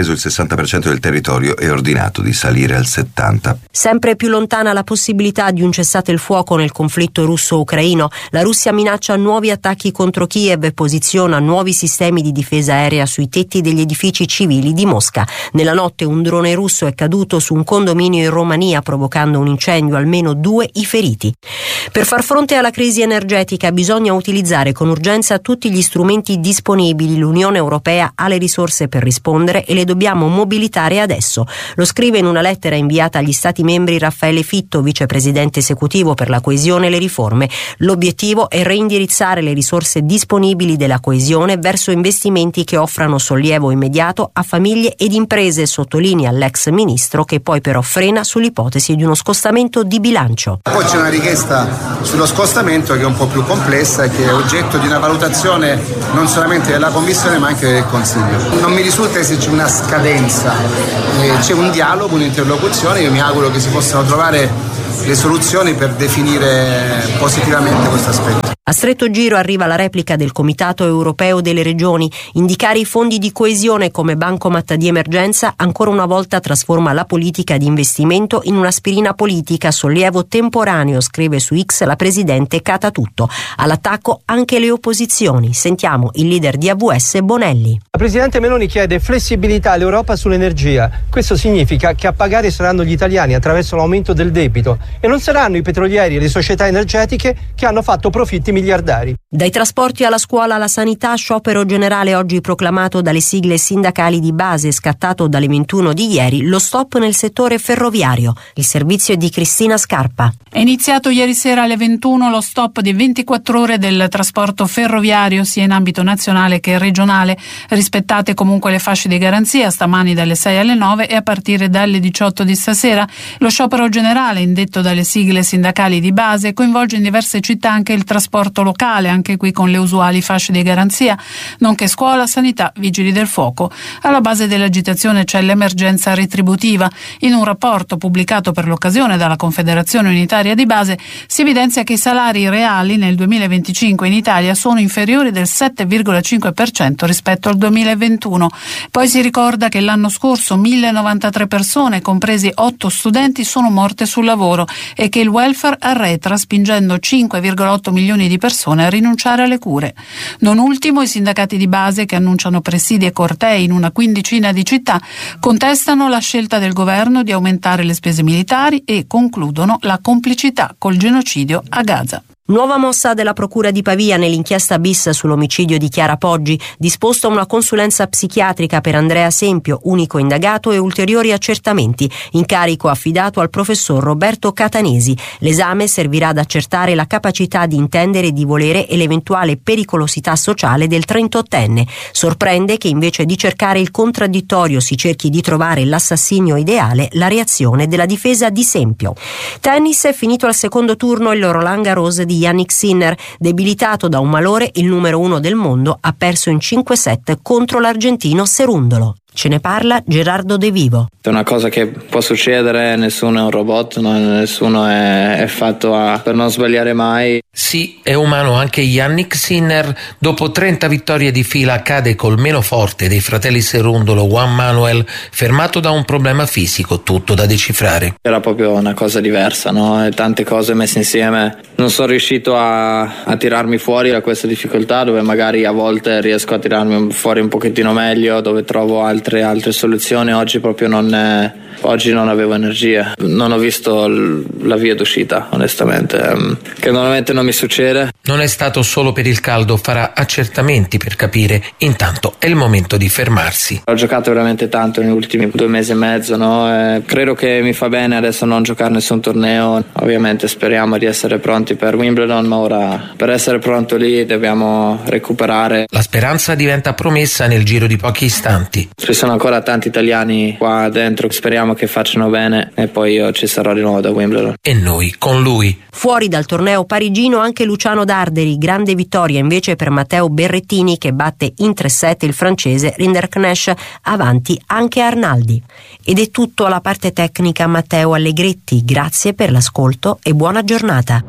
sessanta per cento del territorio e ordinato di salire al settanta per cento. Sempre più lontana la possibilità di un cessate il fuoco nel conflitto russo-ucraino. La Russia minaccia nuovi attacchi contro Kiev e posiziona nuovi sistemi di difesa aerea sui tetti degli edifici civili di Mosca. Nella notte un drone russo è caduto su un condominio in Romania, provocando un incendio, almeno due i feriti. Per far fronte alla crisi energetica bisogna utilizzare con urgenza tutti gli strumenti disponibili. L'Unione Europea ha le risorse per rispondere e le dobbiamo mobilitare adesso. Lo scrive in una lettera inviata agli Stati membri Raffaele Fitto, vicepresidente esecutivo per la coesione e le riforme. L'obiettivo è reindirizzare le risorse disponibili della coesione verso investimenti che offrano sollievo immediato a famiglie ed imprese, sottolinea l'ex ministro, che poi però frena sull'ipotesi di uno scostamento di bilancio. Poi c'è una richiesta sullo scostamento che è un po' più complessa e che è oggetto di una valutazione non solamente della Commissione ma anche del Consiglio. Non mi risulta che c'è una scadenza, eh, c'è un dialogo, un'interlocuzione. Io mi auguro che si possano trovare le soluzioni per definire positivamente questo aspetto. A stretto giro arriva la replica del Comitato Europeo delle Regioni. Indicare i fondi di coesione come bancomat di emergenza ancora una volta trasforma la politica di investimento in un'aspirina politica, sollievo temporaneo, scrive su X la presidente Catatutto. All'attacco anche le opposizioni. Sentiamo il leader di A V S Bonelli. La presidente Meloni chiede flessibilità all'Europa sull'energia. Questo significa che a pagare saranno gli italiani attraverso l'aumento del debito e non saranno i petrolieri e le società energetiche che hanno fatto profitti miliardari. Dai trasporti alla scuola alla sanità, sciopero generale oggi proclamato dalle sigle sindacali di base, scattato dalle ventuno di ieri, lo stop nel settore ferroviario. Il servizio è di Cristina Scarpa. È iniziato ieri sera alle ventuno lo stop di ventiquattro ore del trasporto ferroviario sia in ambito nazionale che regionale. Rispettate comunque le fasce di garanzia, stamani dalle sei alle nove e a partire dalle diciotto di stasera. Lo sciopero generale, indetto dalle sigle sindacali di base, coinvolge in diverse città anche il trasporto locale, anche qui con le usuali fasce di garanzia, nonché scuola, sanità, vigili del fuoco. Alla base dell'agitazione c'è l'emergenza retributiva. In un rapporto pubblicato per l'occasione dalla Confederazione Unitaria di Base si evidenzia che i salari reali nel duemilaventicinque in Italia sono inferiori del sette virgola cinque per cento rispetto al duemilaventuno. Poi si ricorda che l'anno scorso mille novantatré persone, compresi otto studenti, sono morte sul lavoro e che il welfare arretra, spingendo cinque virgola otto milioni di persone a rinunciare alle cure. Non ultimo, i sindacati di base, che annunciano presidi e cortei in una quindicina di città, contestano la scelta del governo di aumentare le spese militari e concludono la complicità col genocidio a Gaza. Nuova mossa della Procura di Pavia nell'inchiesta bis sull'omicidio di Chiara Poggi, disposta una consulenza psichiatrica per Andrea Sempio, unico indagato, e ulteriori accertamenti, incarico affidato al professor Roberto Catanesi. L'esame servirà ad accertare la capacità di intendere e di volere e l'eventuale pericolosità sociale del trentottenne. Sorprende che invece di cercare il contraddittorio si cerchi di trovare l'assassinio ideale, la reazione della difesa di Sempio. Tennis, è finito al secondo turno il Roland Garros di Yannick Sinner. Debilitato da un malore, il numero uno del mondo ha perso in cinque set contro l'argentino Cerundolo. Ce ne parla Gerardo De Vivo. È una cosa che può succedere, nessuno è un robot, no? Nessuno è, è fatto a, per non sbagliare mai. Sì, è umano anche Yannick Sinner. Dopo trenta vittorie di fila cade col meno forte dei fratelli Cerundolo, Juan Manuel, fermato da un problema fisico, tutto da decifrare. Era proprio una cosa diversa, no? E tante cose messe insieme. Non sono riuscito a, a tirarmi fuori da questa difficoltà, dove magari a volte riesco a tirarmi fuori un pochettino meglio, dove trovo altri Altre, altre soluzioni. Oggi proprio non è, oggi non avevo energia, non ho visto l, la via d'uscita, onestamente, um, che normalmente non mi succede. Non è stato solo per il caldo, farà accertamenti per capire. Intanto è il momento di fermarsi. Ho giocato veramente tanto negli ultimi due mesi e mezzo, no? E credo che mi fa bene adesso non giocare nessun torneo. Ovviamente speriamo di essere pronti per Wimbledon, ma ora per essere pronto lì dobbiamo recuperare. La speranza diventa promessa nel giro di pochi istanti. Ci sono ancora tanti italiani qua dentro, speriamo che facciano bene e poi io ci sarò di nuovo da Wimbledon. E noi con lui. Fuori dal torneo parigino anche Luciano Darderi, grande vittoria invece per Matteo Berrettini, che batte in tre set il francese Rinderknecht, avanti anche Arnaldi. Ed è tutto alla parte tecnica Matteo Allegretti, grazie per l'ascolto e buona giornata.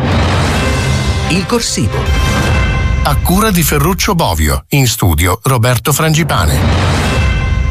Il corsivo. A cura di Ferruccio Bovio, in studio Roberto Frangipane.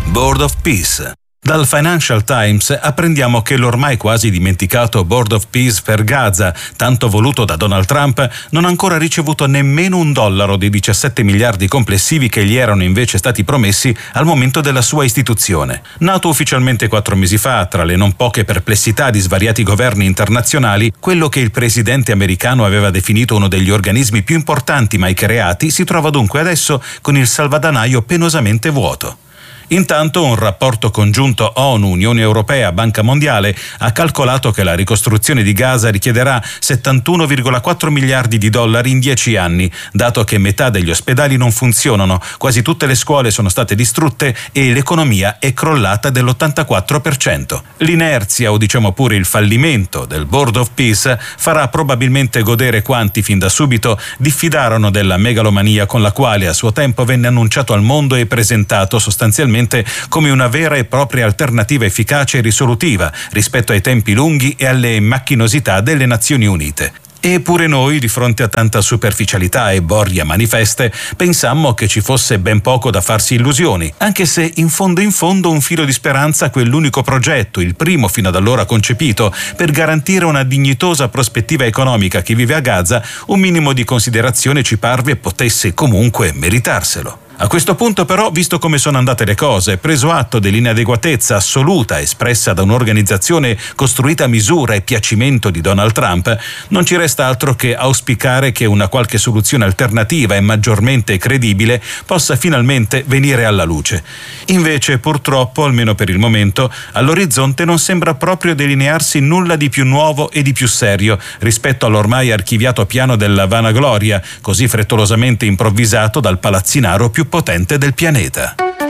Board of Peace. Dal Financial Times apprendiamo che l'ormai quasi dimenticato Board of Peace per Gaza, tanto voluto da Donald Trump, non ha ancora ricevuto nemmeno un dollaro dei diciassette miliardi complessivi che gli erano invece stati promessi al momento della sua istituzione. Nato ufficialmente quattro mesi fa, tra le non poche perplessità di svariati governi internazionali, quello che il presidente americano aveva definito uno degli organismi più importanti mai creati si trova dunque adesso con il salvadanaio penosamente vuoto. Intanto un rapporto congiunto ONU, Unione Europea, Banca Mondiale ha calcolato che la ricostruzione di Gaza richiederà settantuno virgola quattro miliardi di dollari in dieci anni, dato che metà degli ospedali non funzionano, quasi tutte le scuole sono state distrutte e l'economia è crollata dell'ottantaquattro per cento. L'inerzia, o diciamo pure il fallimento del Board of Peace farà probabilmente godere quanti fin da subito diffidarono della megalomania con la quale a suo tempo venne annunciato al mondo e presentato sostanzialmente come una vera e propria alternativa efficace e risolutiva rispetto ai tempi lunghi e alle macchinosità delle Nazioni Unite. Eppure noi, di fronte a tanta superficialità e boria manifeste, pensammo che ci fosse ben poco da farsi illusioni, anche se in fondo in fondo un filo di speranza quell'unico progetto, il primo fino ad allora concepito, per garantire una dignitosa prospettiva economica a chi vive a Gaza, un minimo di considerazione ci parve potesse comunque meritarselo. A questo punto però, visto come sono andate le cose, preso atto dell'inadeguatezza assoluta espressa da un'organizzazione costruita a misura e piacimento di Donald Trump, non ci resta altro che auspicare che una qualche soluzione alternativa e maggiormente credibile possa finalmente venire alla luce. Invece, purtroppo, almeno per il momento, all'orizzonte non sembra proprio delinearsi nulla di più nuovo e di più serio rispetto all'ormai archiviato piano della vanagloria, così frettolosamente improvvisato dal palazzinaro più potente del pianeta.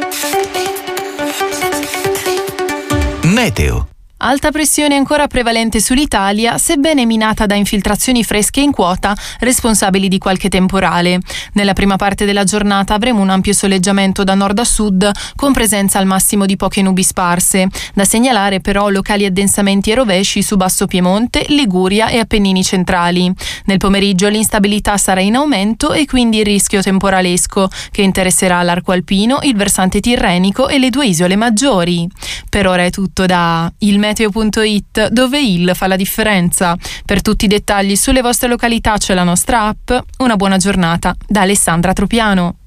Meteo. Alta pressione ancora prevalente sull'Italia, sebbene minata da infiltrazioni fresche in quota, responsabili di qualche temporale. Nella prima parte della giornata avremo un ampio soleggiamento da nord a sud, con presenza al massimo di poche nubi sparse. Da segnalare però locali addensamenti e rovesci su Basso Piemonte, Liguria e Appennini centrali. Nel pomeriggio l'instabilità sarà in aumento e quindi il rischio temporalesco, che interesserà l'arco alpino, il versante tirrenico e le due isole maggiori. Per ora è tutto da il meteo punto it, dove il fa la differenza. Per tutti i dettagli sulle vostre località c'è la nostra app. Una buona giornata da Alessandra Tropiano.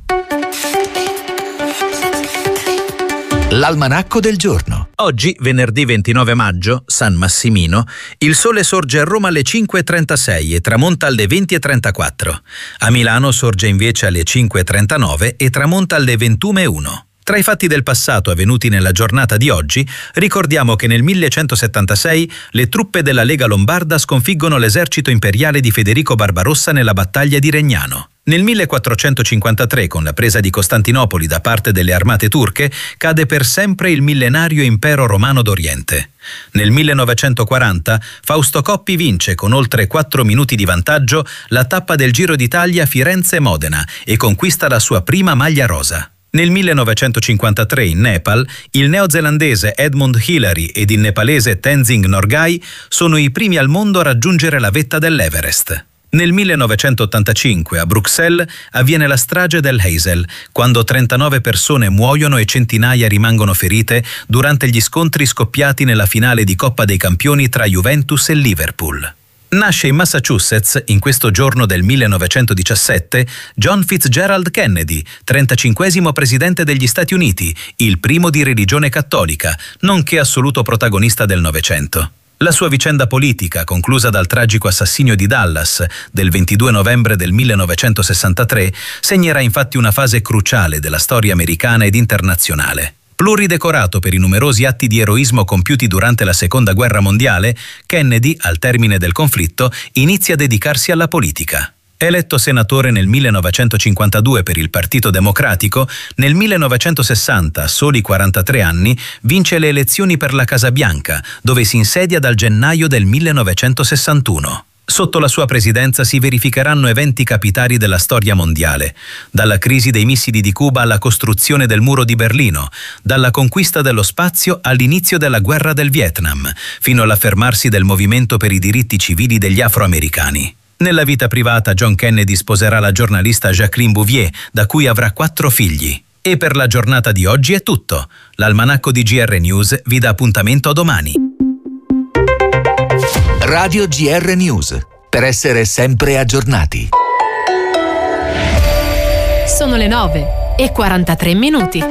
L'almanacco del giorno. Oggi, venerdì ventinove maggio, San Massimino, il sole sorge a Roma alle cinque e trentasei e tramonta alle venti e trentaquattro. A Milano sorge invece alle cinque e trentanove e tramonta alle ventuno e uno. Tra i fatti del passato avvenuti nella giornata di oggi, ricordiamo che nel millecentosettantasei le truppe della Lega Lombarda sconfiggono l'esercito imperiale di Federico Barbarossa nella battaglia di Regnano. Nel millequattrocentocinquantatré, con la presa di Costantinopoli da parte delle armate turche, cade per sempre il millenario impero romano d'Oriente. Nel millenovecentoquaranta Fausto Coppi vince con oltre quattro minuti di vantaggio la tappa del Giro d'Italia Firenze-Modena e conquista la sua prima maglia rosa. Nel millenovecentocinquantatré in Nepal, il neozelandese Edmund Hillary ed il nepalese Tenzing Norgay sono i primi al mondo a raggiungere la vetta dell'Everest. Nel millenovecentottantacinque a Bruxelles avviene la strage del Heysel, quando trentanove persone muoiono e centinaia rimangono ferite durante gli scontri scoppiati nella finale di Coppa dei Campioni tra Juventus e Liverpool. Nasce in Massachusetts, in questo giorno del millenovecentodiciassette, John Fitzgerald Kennedy, trentacinquesimo presidente degli Stati Uniti, il primo di religione cattolica, nonché assoluto protagonista del Novecento. La sua vicenda politica, conclusa dal tragico assassinio di Dallas del ventidue novembre del millenovecentosessantatré, segnerà infatti una fase cruciale della storia americana ed internazionale. Pluridecorato per i numerosi atti di eroismo compiuti durante la Seconda Guerra Mondiale, Kennedy, al termine del conflitto, inizia a dedicarsi alla politica. Eletto senatore nel millenovecentocinquantadue per il Partito Democratico, nel millenovecentosessanta, a soli quarantatré anni, vince le elezioni per la Casa Bianca, dove si insedia dal gennaio del millenovecentosessantuno. Sotto la sua presidenza si verificheranno eventi capitali della storia mondiale, dalla crisi dei missili di Cuba alla costruzione del muro di Berlino, dalla conquista dello spazio all'inizio della guerra del Vietnam, fino all'affermarsi del movimento per i diritti civili degli afroamericani. Nella vita privata John Kennedy sposerà la giornalista Jacqueline Bouvier, da cui avrà quattro figli. E per la giornata di oggi è tutto. L'almanacco di G R News vi dà appuntamento domani. Radio G R News, per essere sempre aggiornati. Sono le nove e quarantatré minuti.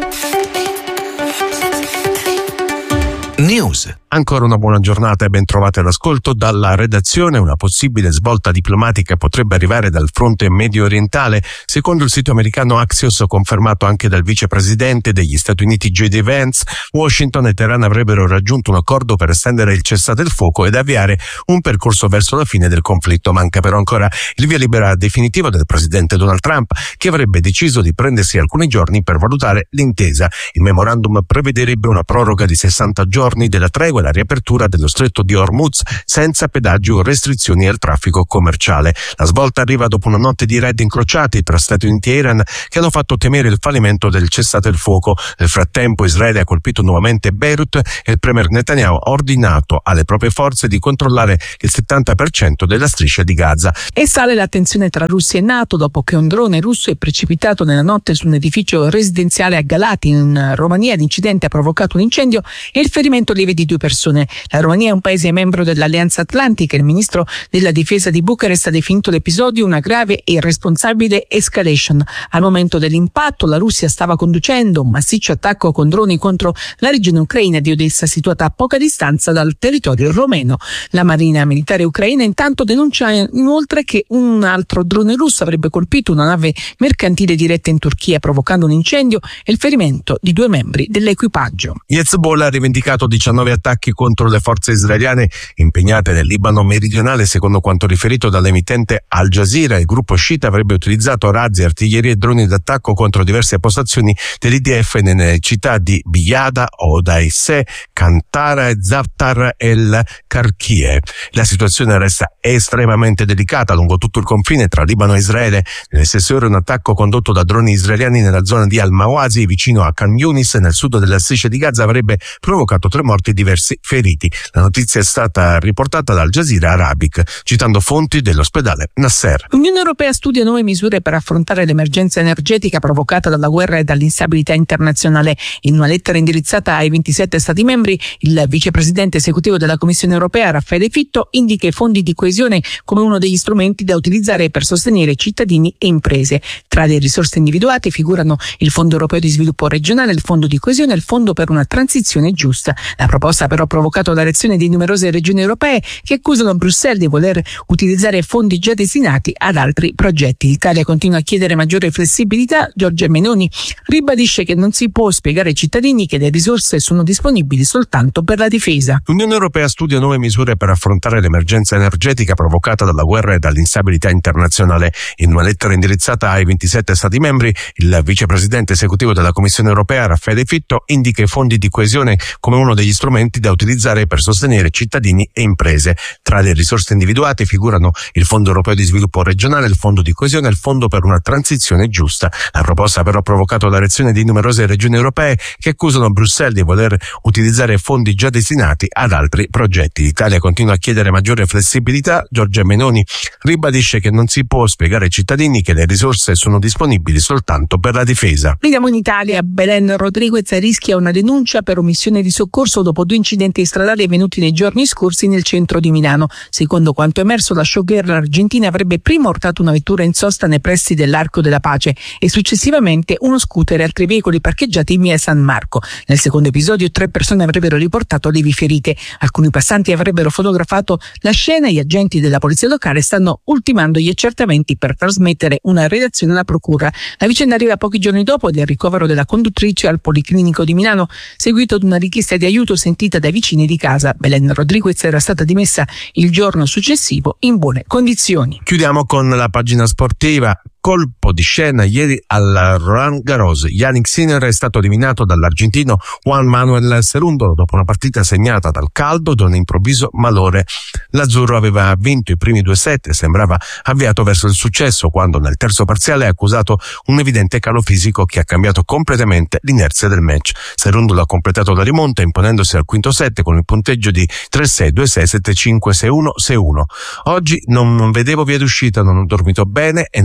News. Ancora una buona giornata e ben trovate all'ascolto dalla redazione. Una possibile svolta diplomatica potrebbe arrivare dal fronte medio orientale. Secondo il sito americano Axios, confermato anche dal vicepresidente degli Stati Uniti J D Vance, Washington e Teheran avrebbero raggiunto un accordo per estendere il cessate il fuoco ed avviare un percorso verso la fine del conflitto. Manca però ancora il via libera definitivo del presidente Donald Trump, che avrebbe deciso di prendersi alcuni giorni per valutare l'intesa. Il memorandum prevederebbe una proroga di sessanta giorni della tregua e la riapertura dello stretto di Hormuz senza pedaggi o restrizioni al traffico commerciale. La svolta arriva dopo una notte di raid incrociati tra Stati Uniti e Iran che hanno fatto temere il fallimento del cessate il fuoco. Nel frattempo Israele ha colpito nuovamente Beirut e il premier Netanyahu ha ordinato alle proprie forze di controllare il settanta per cento della striscia di Gaza. E sale la tensione tra Russia e NATO dopo che un drone russo è precipitato nella notte su un edificio residenziale a Galati in Romania. L'incidente ha provocato un incendio e il ferimento lieve di due persone. La Romania è un paese membro dell'Alleanza Atlantica. Il ministro della difesa di Bucarest ha definito l'episodio una grave e irresponsabile escalation. Al momento dell'impatto la Russia stava conducendo un massiccio attacco con droni contro la regione ucraina di Odessa, situata a poca distanza dal territorio romeno. La marina militare ucraina intanto denuncia inoltre che un altro drone russo avrebbe colpito una nave mercantile diretta in Turchia, provocando un incendio e il ferimento di due membri dell'equipaggio. Hezbollah ha rivendicato diciannove attacchi contro le forze israeliane impegnate nel Libano meridionale. Secondo quanto riferito dall'emittente Al Jazeera, il gruppo sciita avrebbe utilizzato razzi, artiglierie e droni d'attacco contro diverse postazioni dell'I D F nelle città di Biyada, Odaisseh, Kantara e Zaftar el Karkie. La situazione resta estremamente delicata lungo tutto il confine tra Libano e Israele. Nelle stesse ore un attacco condotto da droni israeliani nella zona di Al-Mawasi, vicino a Khan Yunis, nel sud della striscia di Gaza, avrebbe provocato tre morti e diversi feriti. La notizia è stata riportata dal Jazeera Arabic, citando fonti dell'ospedale Nasser. L'Unione Europea studia nuove misure per affrontare l'emergenza energetica provocata dalla guerra e dall'instabilità internazionale. In una lettera indirizzata ai ventisette Stati membri, il vicepresidente esecutivo della Commissione Europea, Raffaele Fitto, indica i fondi di coesione come uno degli strumenti da utilizzare per sostenere cittadini e imprese. Tra le risorse individuate figurano il Fondo Europeo di Sviluppo Regionale, il Fondo di Coesione e il Fondo per una transizione giusta. La proposta ha però provocato la reazione di numerose regioni europee che accusano Bruxelles di voler utilizzare fondi già destinati ad altri progetti. L'Italia continua a chiedere maggiore flessibilità. Giorgia Meloni ribadisce che non si può spiegare ai cittadini che le risorse sono disponibili soltanto per la difesa. L'Unione Europea studia nuove misure per affrontare l'emergenza energetica provocata dalla guerra e dall'instabilità internazionale. In una lettera indirizzata ai ventisette Stati membri, il vicepresidente esecutivo della Commissione Europea, Raffaele Fitto, indica i fondi di coesione come uno degli strumenti da utilizzare per sostenere cittadini e imprese. Tra le risorse individuate figurano il Fondo Europeo di Sviluppo Regionale, il Fondo di Coesione e il Fondo per una transizione giusta. La proposta ha però provocato la reazione di numerose regioni europee che accusano Bruxelles di voler utilizzare fondi già destinati ad altri progetti. L'Italia continua a chiedere maggiore flessibilità. Giorgia Meloni ribadisce che non si può spiegare ai cittadini che le risorse sono disponibili soltanto per la difesa. Vediamo in Italia. Belen Rodriguez rischia una denuncia per omissione di soccorso dopo due incidenti stradali avvenuti nei giorni scorsi nel centro di Milano. Secondo quanto emerso, la showgirl argentina avrebbe prima urtato una vettura in sosta nei pressi dell'Arco della Pace e successivamente uno scooter e altri veicoli parcheggiati in via San Marco. Nel secondo episodio tre persone avrebbero riportato lievi ferite. Alcuni passanti avrebbero fotografato la scena e gli agenti della polizia locale stanno ultimando gli accertamenti per trasmettere una relazione alla procura. La vicenda arriva pochi giorni dopo del ricovero della conduttrice al Policlinico di Milano, seguito ad una richiesta di aiuto sentita dai vicini di casa. Belen Rodriguez era stata dimessa il giorno successivo in buone condizioni. Chiudiamo con la pagina sportiva. Colpo di scena ieri al Roland Garros. Yannick Sinner è stato eliminato dall'argentino Juan Manuel Cerúndolo dopo una partita segnata dal caldo da un improvviso malore. L'azzurro aveva vinto i primi due set e sembrava avviato verso il successo quando nel terzo parziale ha accusato un evidente calo fisico che ha cambiato completamente l'inerzia del match. Cerúndolo ha completato la rimonta imponendosi al quinto set con il punteggio di tre sei, due sei, sette cinque, sei uno, sei uno. Oggi non vedevo via d'uscita, non ho dormito bene e non sono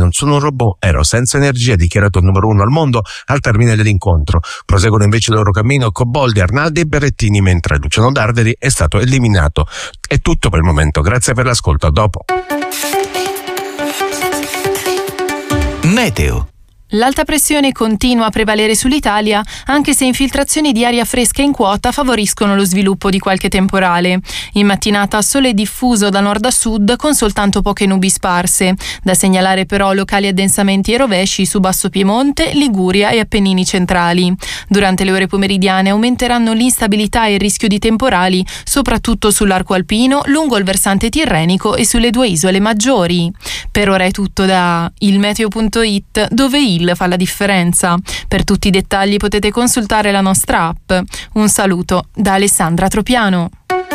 robot Ero senza energia, dichiarato il numero uno al mondo al termine dell'incontro. Proseguono invece il loro cammino Coboldi, Arnaldi e Berrettini, mentre Luciano Darderi è stato eliminato. È tutto per il momento, grazie per l'ascolto, a dopo. Meteo. L'alta pressione continua a prevalere sull'Italia, anche se infiltrazioni di aria fresca in quota favoriscono lo sviluppo di qualche temporale. In mattinata sole diffuso da nord a sud con soltanto poche nubi sparse. Da segnalare però locali addensamenti e rovesci su Basso Piemonte, Liguria e Appennini centrali. Durante le ore pomeridiane aumenteranno l'instabilità e il rischio di temporali, soprattutto sull'arco alpino, lungo il versante tirrenico e sulle due isole maggiori. Per ora è tutto da ilmeteo punto it, dove il fa la differenza. Per tutti i dettagli potete consultare la nostra app. Un saluto da Alessandra Tropiano.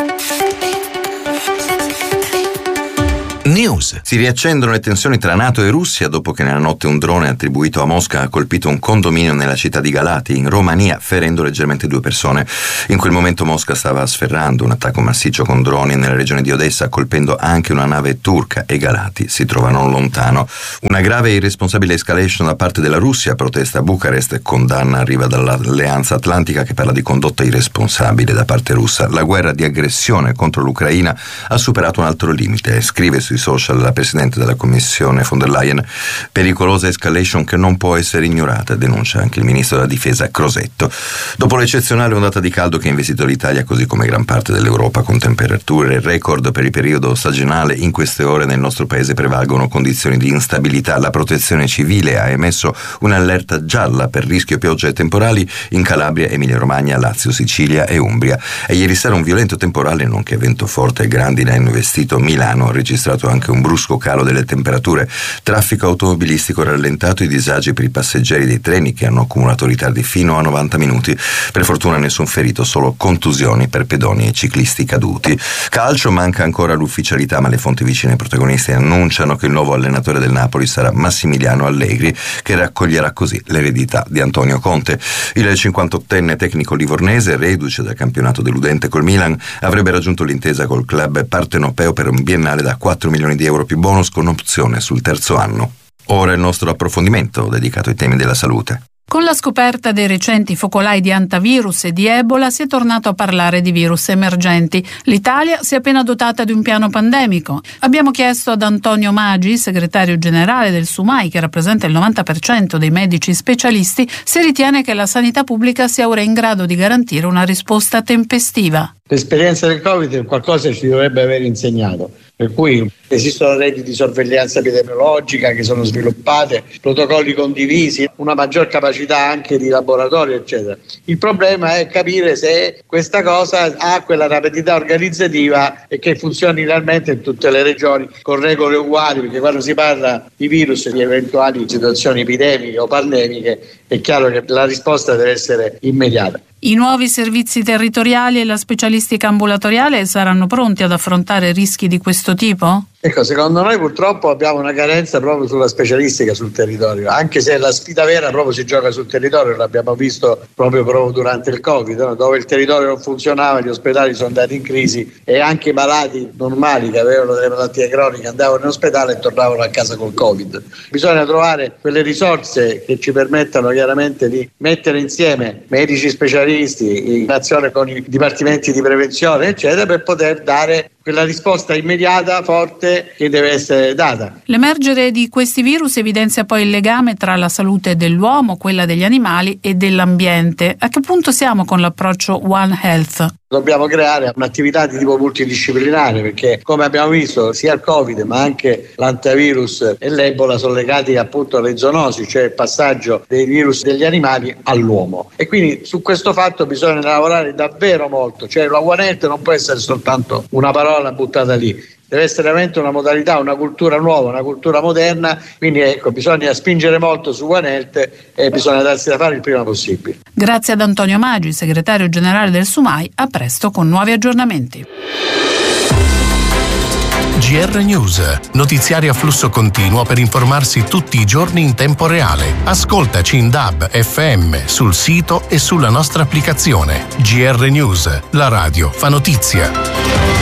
News. Si riaccendono le tensioni tra NATO e Russia dopo che nella notte un drone attribuito a Mosca ha colpito un condominio nella città di Galati, in Romania, ferendo leggermente due persone. In quel momento Mosca stava sferrando un attacco massiccio con droni nella regione di Odessa, colpendo anche una nave turca, e Galati si trova non lontano. Una grave e irresponsabile escalation da parte della Russia, protesta a Bucarest, condanna arriva dall'Alleanza Atlantica che parla di condotta irresponsabile da parte russa. La guerra di aggressione contro l'Ucraina ha superato un altro limite, scrive sui social la Presidente della Commissione von der Leyen. Pericolosa escalation che non può essere ignorata, denuncia anche il Ministro della Difesa Crosetto. Dopo l'eccezionale ondata di caldo che ha investito l'Italia, così come gran parte dell'Europa, con temperature record per il periodo stagionale, in queste ore nel nostro paese prevalgono condizioni di instabilità. La Protezione Civile ha emesso un'allerta gialla per rischio piogge e temporali in Calabria, Emilia-Romagna, Lazio, Sicilia e Umbria. E ieri sera un violento temporale, nonché vento forte e grandine, hanno investito Milano, ha registrato anche un brusco calo delle temperature, traffico automobilistico rallentato e disagi per i passeggeri dei treni che hanno accumulato ritardi fino a novanta minuti. Per fortuna nessun ferito, solo contusioni per pedoni e ciclisti caduti. Calcio, manca ancora l'ufficialità, ma le fonti vicine ai protagonisti annunciano che il nuovo allenatore del Napoli sarà Massimiliano Allegri, che raccoglierà così l'eredità di Antonio Conte. Il cinquantottenne tecnico livornese, reduce dal campionato deludente col Milan, avrebbe raggiunto l'intesa col club partenopeo per un biennale da quattro milioni di euro più bonus con opzione sul terzo anno. Ora il nostro approfondimento dedicato ai temi della salute. Con la scoperta dei recenti focolai di antivirus e di Ebola si è tornato a parlare di virus emergenti. L'Italia si è appena dotata di un piano pandemico. Abbiamo chiesto ad Antonio Magi, segretario generale del SUMAI, che rappresenta il novanta per cento dei medici specialisti, se ritiene che la sanità pubblica sia ora in grado di garantire una risposta tempestiva. L'esperienza del Covid qualcosa ci dovrebbe aver insegnato, per cui esistono reti di sorveglianza epidemiologica che sono sviluppate, protocolli condivisi, una maggior capacità anche di laboratorio, eccetera. Il problema è capire se questa cosa ha quella rapidità organizzativa e che funzioni realmente in tutte le regioni con regole uguali, perché quando si parla di virus e di eventuali situazioni epidemiche o pandemiche è chiaro che la risposta deve essere immediata. I nuovi servizi territoriali e la specialistica ambulatoriale saranno pronti ad affrontare rischi di questo tipo? Ecco, secondo noi purtroppo abbiamo una carenza proprio sulla specialistica sul territorio, anche se la sfida vera proprio si gioca sul territorio, l'abbiamo visto proprio, proprio durante il Covid, no? Dove il territorio non funzionava, gli ospedali sono andati in crisi e anche i malati normali che avevano delle malattie croniche andavano in ospedale e tornavano a casa col Covid. Bisogna trovare quelle risorse che ci permettano chiaramente di mettere insieme medici specialisti in azione con i dipartimenti di prevenzione, eccetera, per poter dare quella risposta immediata, forte, che deve essere data. L'emergere di questi virus evidenzia poi il legame tra la salute dell'uomo, quella degli animali e dell'ambiente. A che punto siamo con l'approccio One Health? Dobbiamo creare un'attività di tipo multidisciplinare, perché come abbiamo visto sia il Covid ma anche l'antivirus e l'Ebola sono legati appunto alle zoonosi, cioè il passaggio dei virus degli animali all'uomo, e quindi su questo fatto bisogna lavorare davvero molto, cioè la One Health non può essere soltanto una parola buttata lì, deve essere veramente una modalità, una cultura nuova, una cultura moderna, quindi ecco, bisogna spingere molto su One Health e bisogna darsi da fare il prima possibile. Grazie ad Antonio Magi, segretario generale del SUMAI, a presto con nuovi aggiornamenti. G R News, notiziari a flusso continuo per informarsi tutti i giorni in tempo reale. Ascoltaci in D A B, F M, sul sito e sulla nostra applicazione. G R News, la radio fa notizia.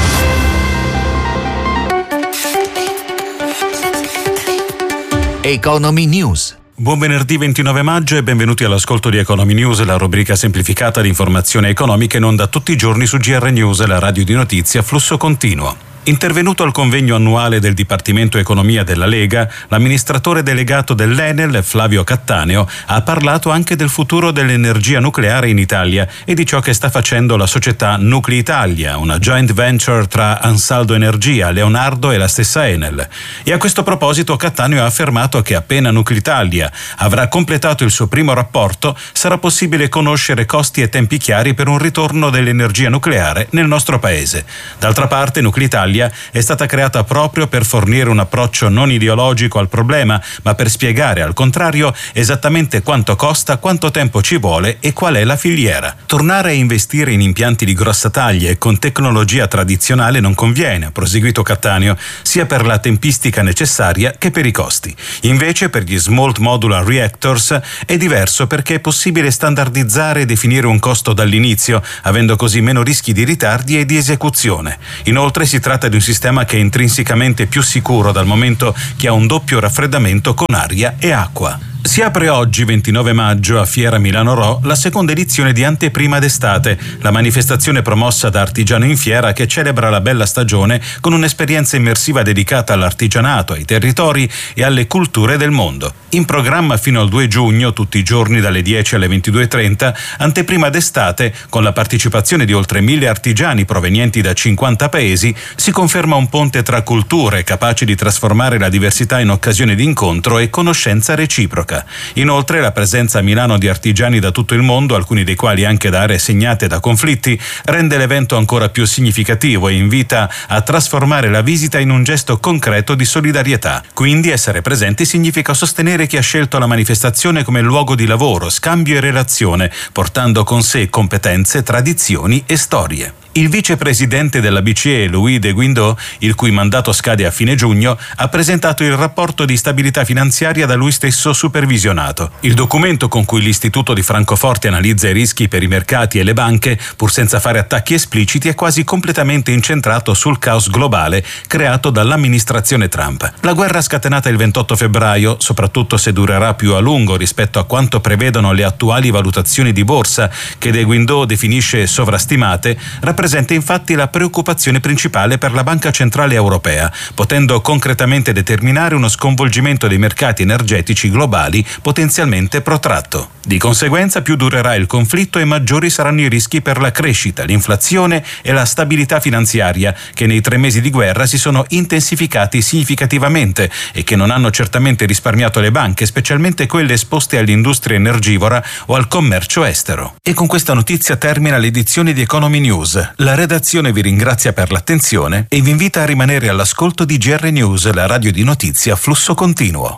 Economy News. Buon venerdì ventinove maggio e benvenuti all'ascolto di Economy News, la rubrica semplificata di informazioni economiche in onda tutti i giorni su G R News, la radio di notizie a flusso continuo. Intervenuto al convegno annuale del Dipartimento Economia della Lega, l'amministratore delegato dell'Enel, Flavio Cattaneo, ha parlato anche del futuro dell'energia nucleare in Italia e di ciò che sta facendo la società Nuclei Italia, una joint venture tra Ansaldo Energia, Leonardo e la stessa Enel. E a questo proposito Cattaneo ha affermato che appena Nuclei Italia avrà completato il suo primo rapporto, sarà possibile conoscere costi e tempi chiari per un ritorno dell'energia nucleare nel nostro paese. D'altra parte, Nuclei Italia è stata creata proprio per fornire un approccio non ideologico al problema, ma per spiegare al contrario esattamente quanto costa, quanto tempo ci vuole e qual è la filiera. Tornare a investire in impianti di grossa taglia e con tecnologia tradizionale non conviene, ha proseguito Cattaneo, sia per la tempistica necessaria che per i costi. Invece per gli Small Modular Reactors è diverso perché è possibile standardizzare e definire un costo dall'inizio, avendo così meno rischi di ritardi e di esecuzione. Inoltre si tratta di un sistema che è intrinsecamente più sicuro dal momento che ha un doppio raffreddamento con aria e acqua. Si apre oggi, ventinove maggio, a Fiera Milano Ro, la seconda edizione di Anteprima d'estate, la manifestazione promossa da Artigiano in Fiera che celebra la bella stagione con un'esperienza immersiva dedicata all'artigianato, ai territori e alle culture del mondo. In programma fino al due giugno, tutti i giorni dalle dieci alle ventidue e trenta, Anteprima d'estate, con la partecipazione di oltre mille artigiani provenienti da cinquanta paesi, si conferma un ponte tra culture capace di trasformare la diversità in occasione di incontro e conoscenza reciproca. Inoltre la presenza a Milano di artigiani da tutto il mondo, alcuni dei quali anche da aree segnate da conflitti, rende l'evento ancora più significativo e invita a trasformare la visita in un gesto concreto di solidarietà. Quindi essere presenti significa sostenere chi ha scelto la manifestazione come luogo di lavoro, scambio e relazione, portando con sé competenze, tradizioni e storie. Il vicepresidente della B C E, Louis de Guindos, il cui mandato scade a fine giugno, ha presentato il rapporto di stabilità finanziaria da lui stesso supervisionato. Il documento con cui l'Istituto di Francoforte analizza i rischi per i mercati e le banche, pur senza fare attacchi espliciti, è quasi completamente incentrato sul caos globale creato dall'amministrazione Trump. La guerra scatenata il ventotto febbraio, soprattutto se durerà più a lungo rispetto a quanto prevedono le attuali valutazioni di borsa, che de Guindos definisce sovrastimate, rappresenta Presenta infatti la preoccupazione principale per la Banca Centrale Europea, potendo concretamente determinare uno sconvolgimento dei mercati energetici globali potenzialmente protratto. Di conseguenza, più durerà il conflitto e maggiori saranno i rischi per la crescita, l'inflazione e la stabilità finanziaria, che nei tre mesi di guerra si sono intensificati significativamente e che non hanno certamente risparmiato le banche, specialmente quelle esposte all'industria energivora o al commercio estero. E con questa notizia termina l'edizione di Economy News. La redazione vi ringrazia per l'attenzione e vi invita a rimanere all'ascolto di G R News, la radio di notizie a flusso continuo.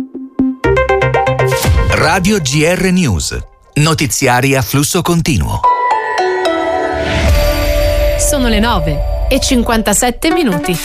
Radio G R News. Notiziari a flusso continuo. Sono le nove e cinquantasette minuti.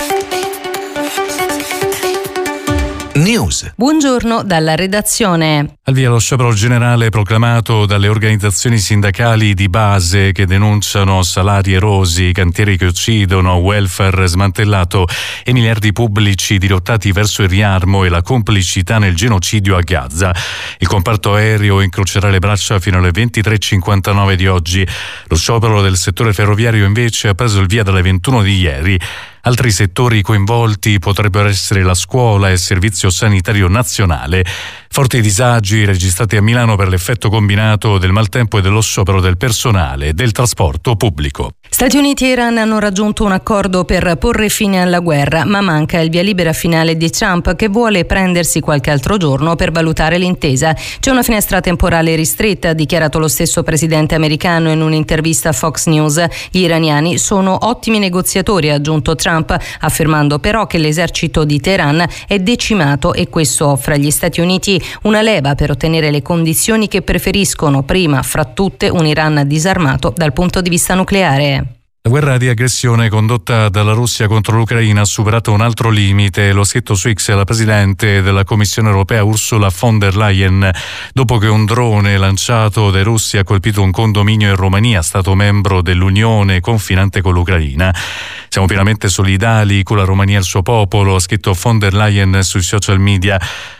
News. Buongiorno dalla redazione. Al via lo sciopero generale proclamato dalle organizzazioni sindacali di base che denunciano salari erosi, cantieri che uccidono, welfare smantellato e miliardi pubblici dirottati verso il riarmo e la complicità nel genocidio a Gaza. Il comparto aereo incrocerà le braccia fino alle ventitré e cinquantanove di oggi. Lo sciopero del settore ferroviario invece ha preso il via dalle ventuno di ieri. Altri settori coinvolti potrebbero essere la scuola e il servizio sanitario nazionale. Forti disagi registrati a Milano per l'effetto combinato del maltempo e dello sciopero del personale e del trasporto pubblico. Stati Uniti e Iran hanno raggiunto un accordo per porre fine alla guerra, ma manca il via libera finale di Trump, che vuole prendersi qualche altro giorno per valutare l'intesa. C'è una finestra temporale ristretta, ha dichiarato lo stesso presidente americano in un'intervista a Fox News. Gli iraniani sono ottimi negoziatori, ha aggiunto Trump, affermando però che l'esercito di Teheran è decimato e questo offre agli Stati Uniti una leva per ottenere le condizioni che preferiscono, prima fra tutte un Iran disarmato dal punto di vista nucleare. La guerra di aggressione condotta dalla Russia contro l'Ucraina ha superato un altro limite, lo ha scritto su X la Presidente della Commissione Europea Ursula von der Leyen, dopo che un drone lanciato dai russi ha colpito un condominio in Romania, stato membro dell'Unione confinante con l'Ucraina. Siamo pienamente solidali con la Romania e il suo popolo, ha scritto von der Leyen sui social media.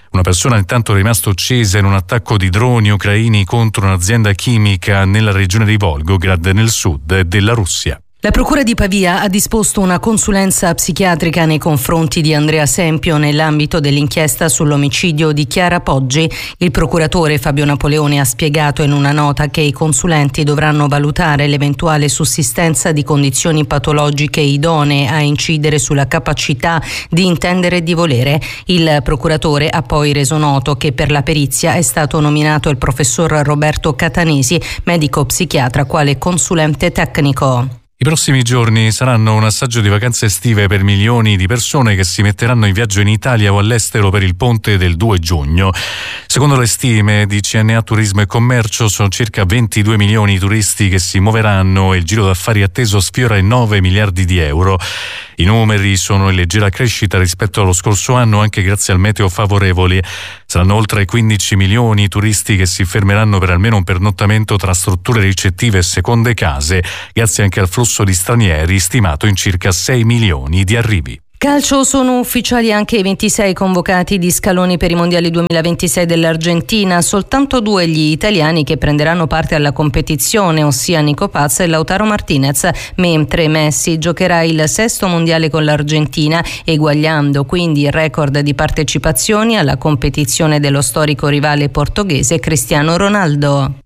Una persona intanto è rimasta uccisa in un attacco di droni ucraini contro un'azienda chimica nella regione di Volgograd, nel sud della Russia. La Procura di Pavia ha disposto una consulenza psichiatrica nei confronti di Andrea Sempio nell'ambito dell'inchiesta sull'omicidio di Chiara Poggi. Il procuratore Fabio Napoleone ha spiegato in una nota che i consulenti dovranno valutare l'eventuale sussistenza di condizioni patologiche idonee a incidere sulla capacità di intendere e di volere. Il procuratore ha poi reso noto che per la perizia è stato nominato il professor Roberto Catanesi, medico psichiatra, quale consulente tecnico. I prossimi giorni saranno un assaggio di vacanze estive per milioni di persone che si metteranno in viaggio in Italia o all'estero per il ponte del due giugno. Secondo le stime di C N A Turismo e Commercio sono circa ventidue milioni i turisti che si muoveranno e il giro d'affari atteso sfiora i nove miliardi di euro. I numeri sono in leggera crescita rispetto allo scorso anno anche grazie al meteo favorevole. Saranno oltre quindici milioni i turisti che si fermeranno per almeno un pernottamento tra strutture ricettive e seconde case, grazie anche al flusso di stranieri stimato in circa sei milioni di arrivi. Calcio, sono ufficiali anche i ventisei convocati di scaloni per i mondiali duemilaventisei dell'Argentina, soltanto due gli italiani che prenderanno parte alla competizione, ossia Nico Paz e Lautaro Martinez, mentre Messi giocherà il sesto mondiale con l'Argentina, eguagliando quindi il record di partecipazioni alla competizione dello storico rivale portoghese Cristiano Ronaldo.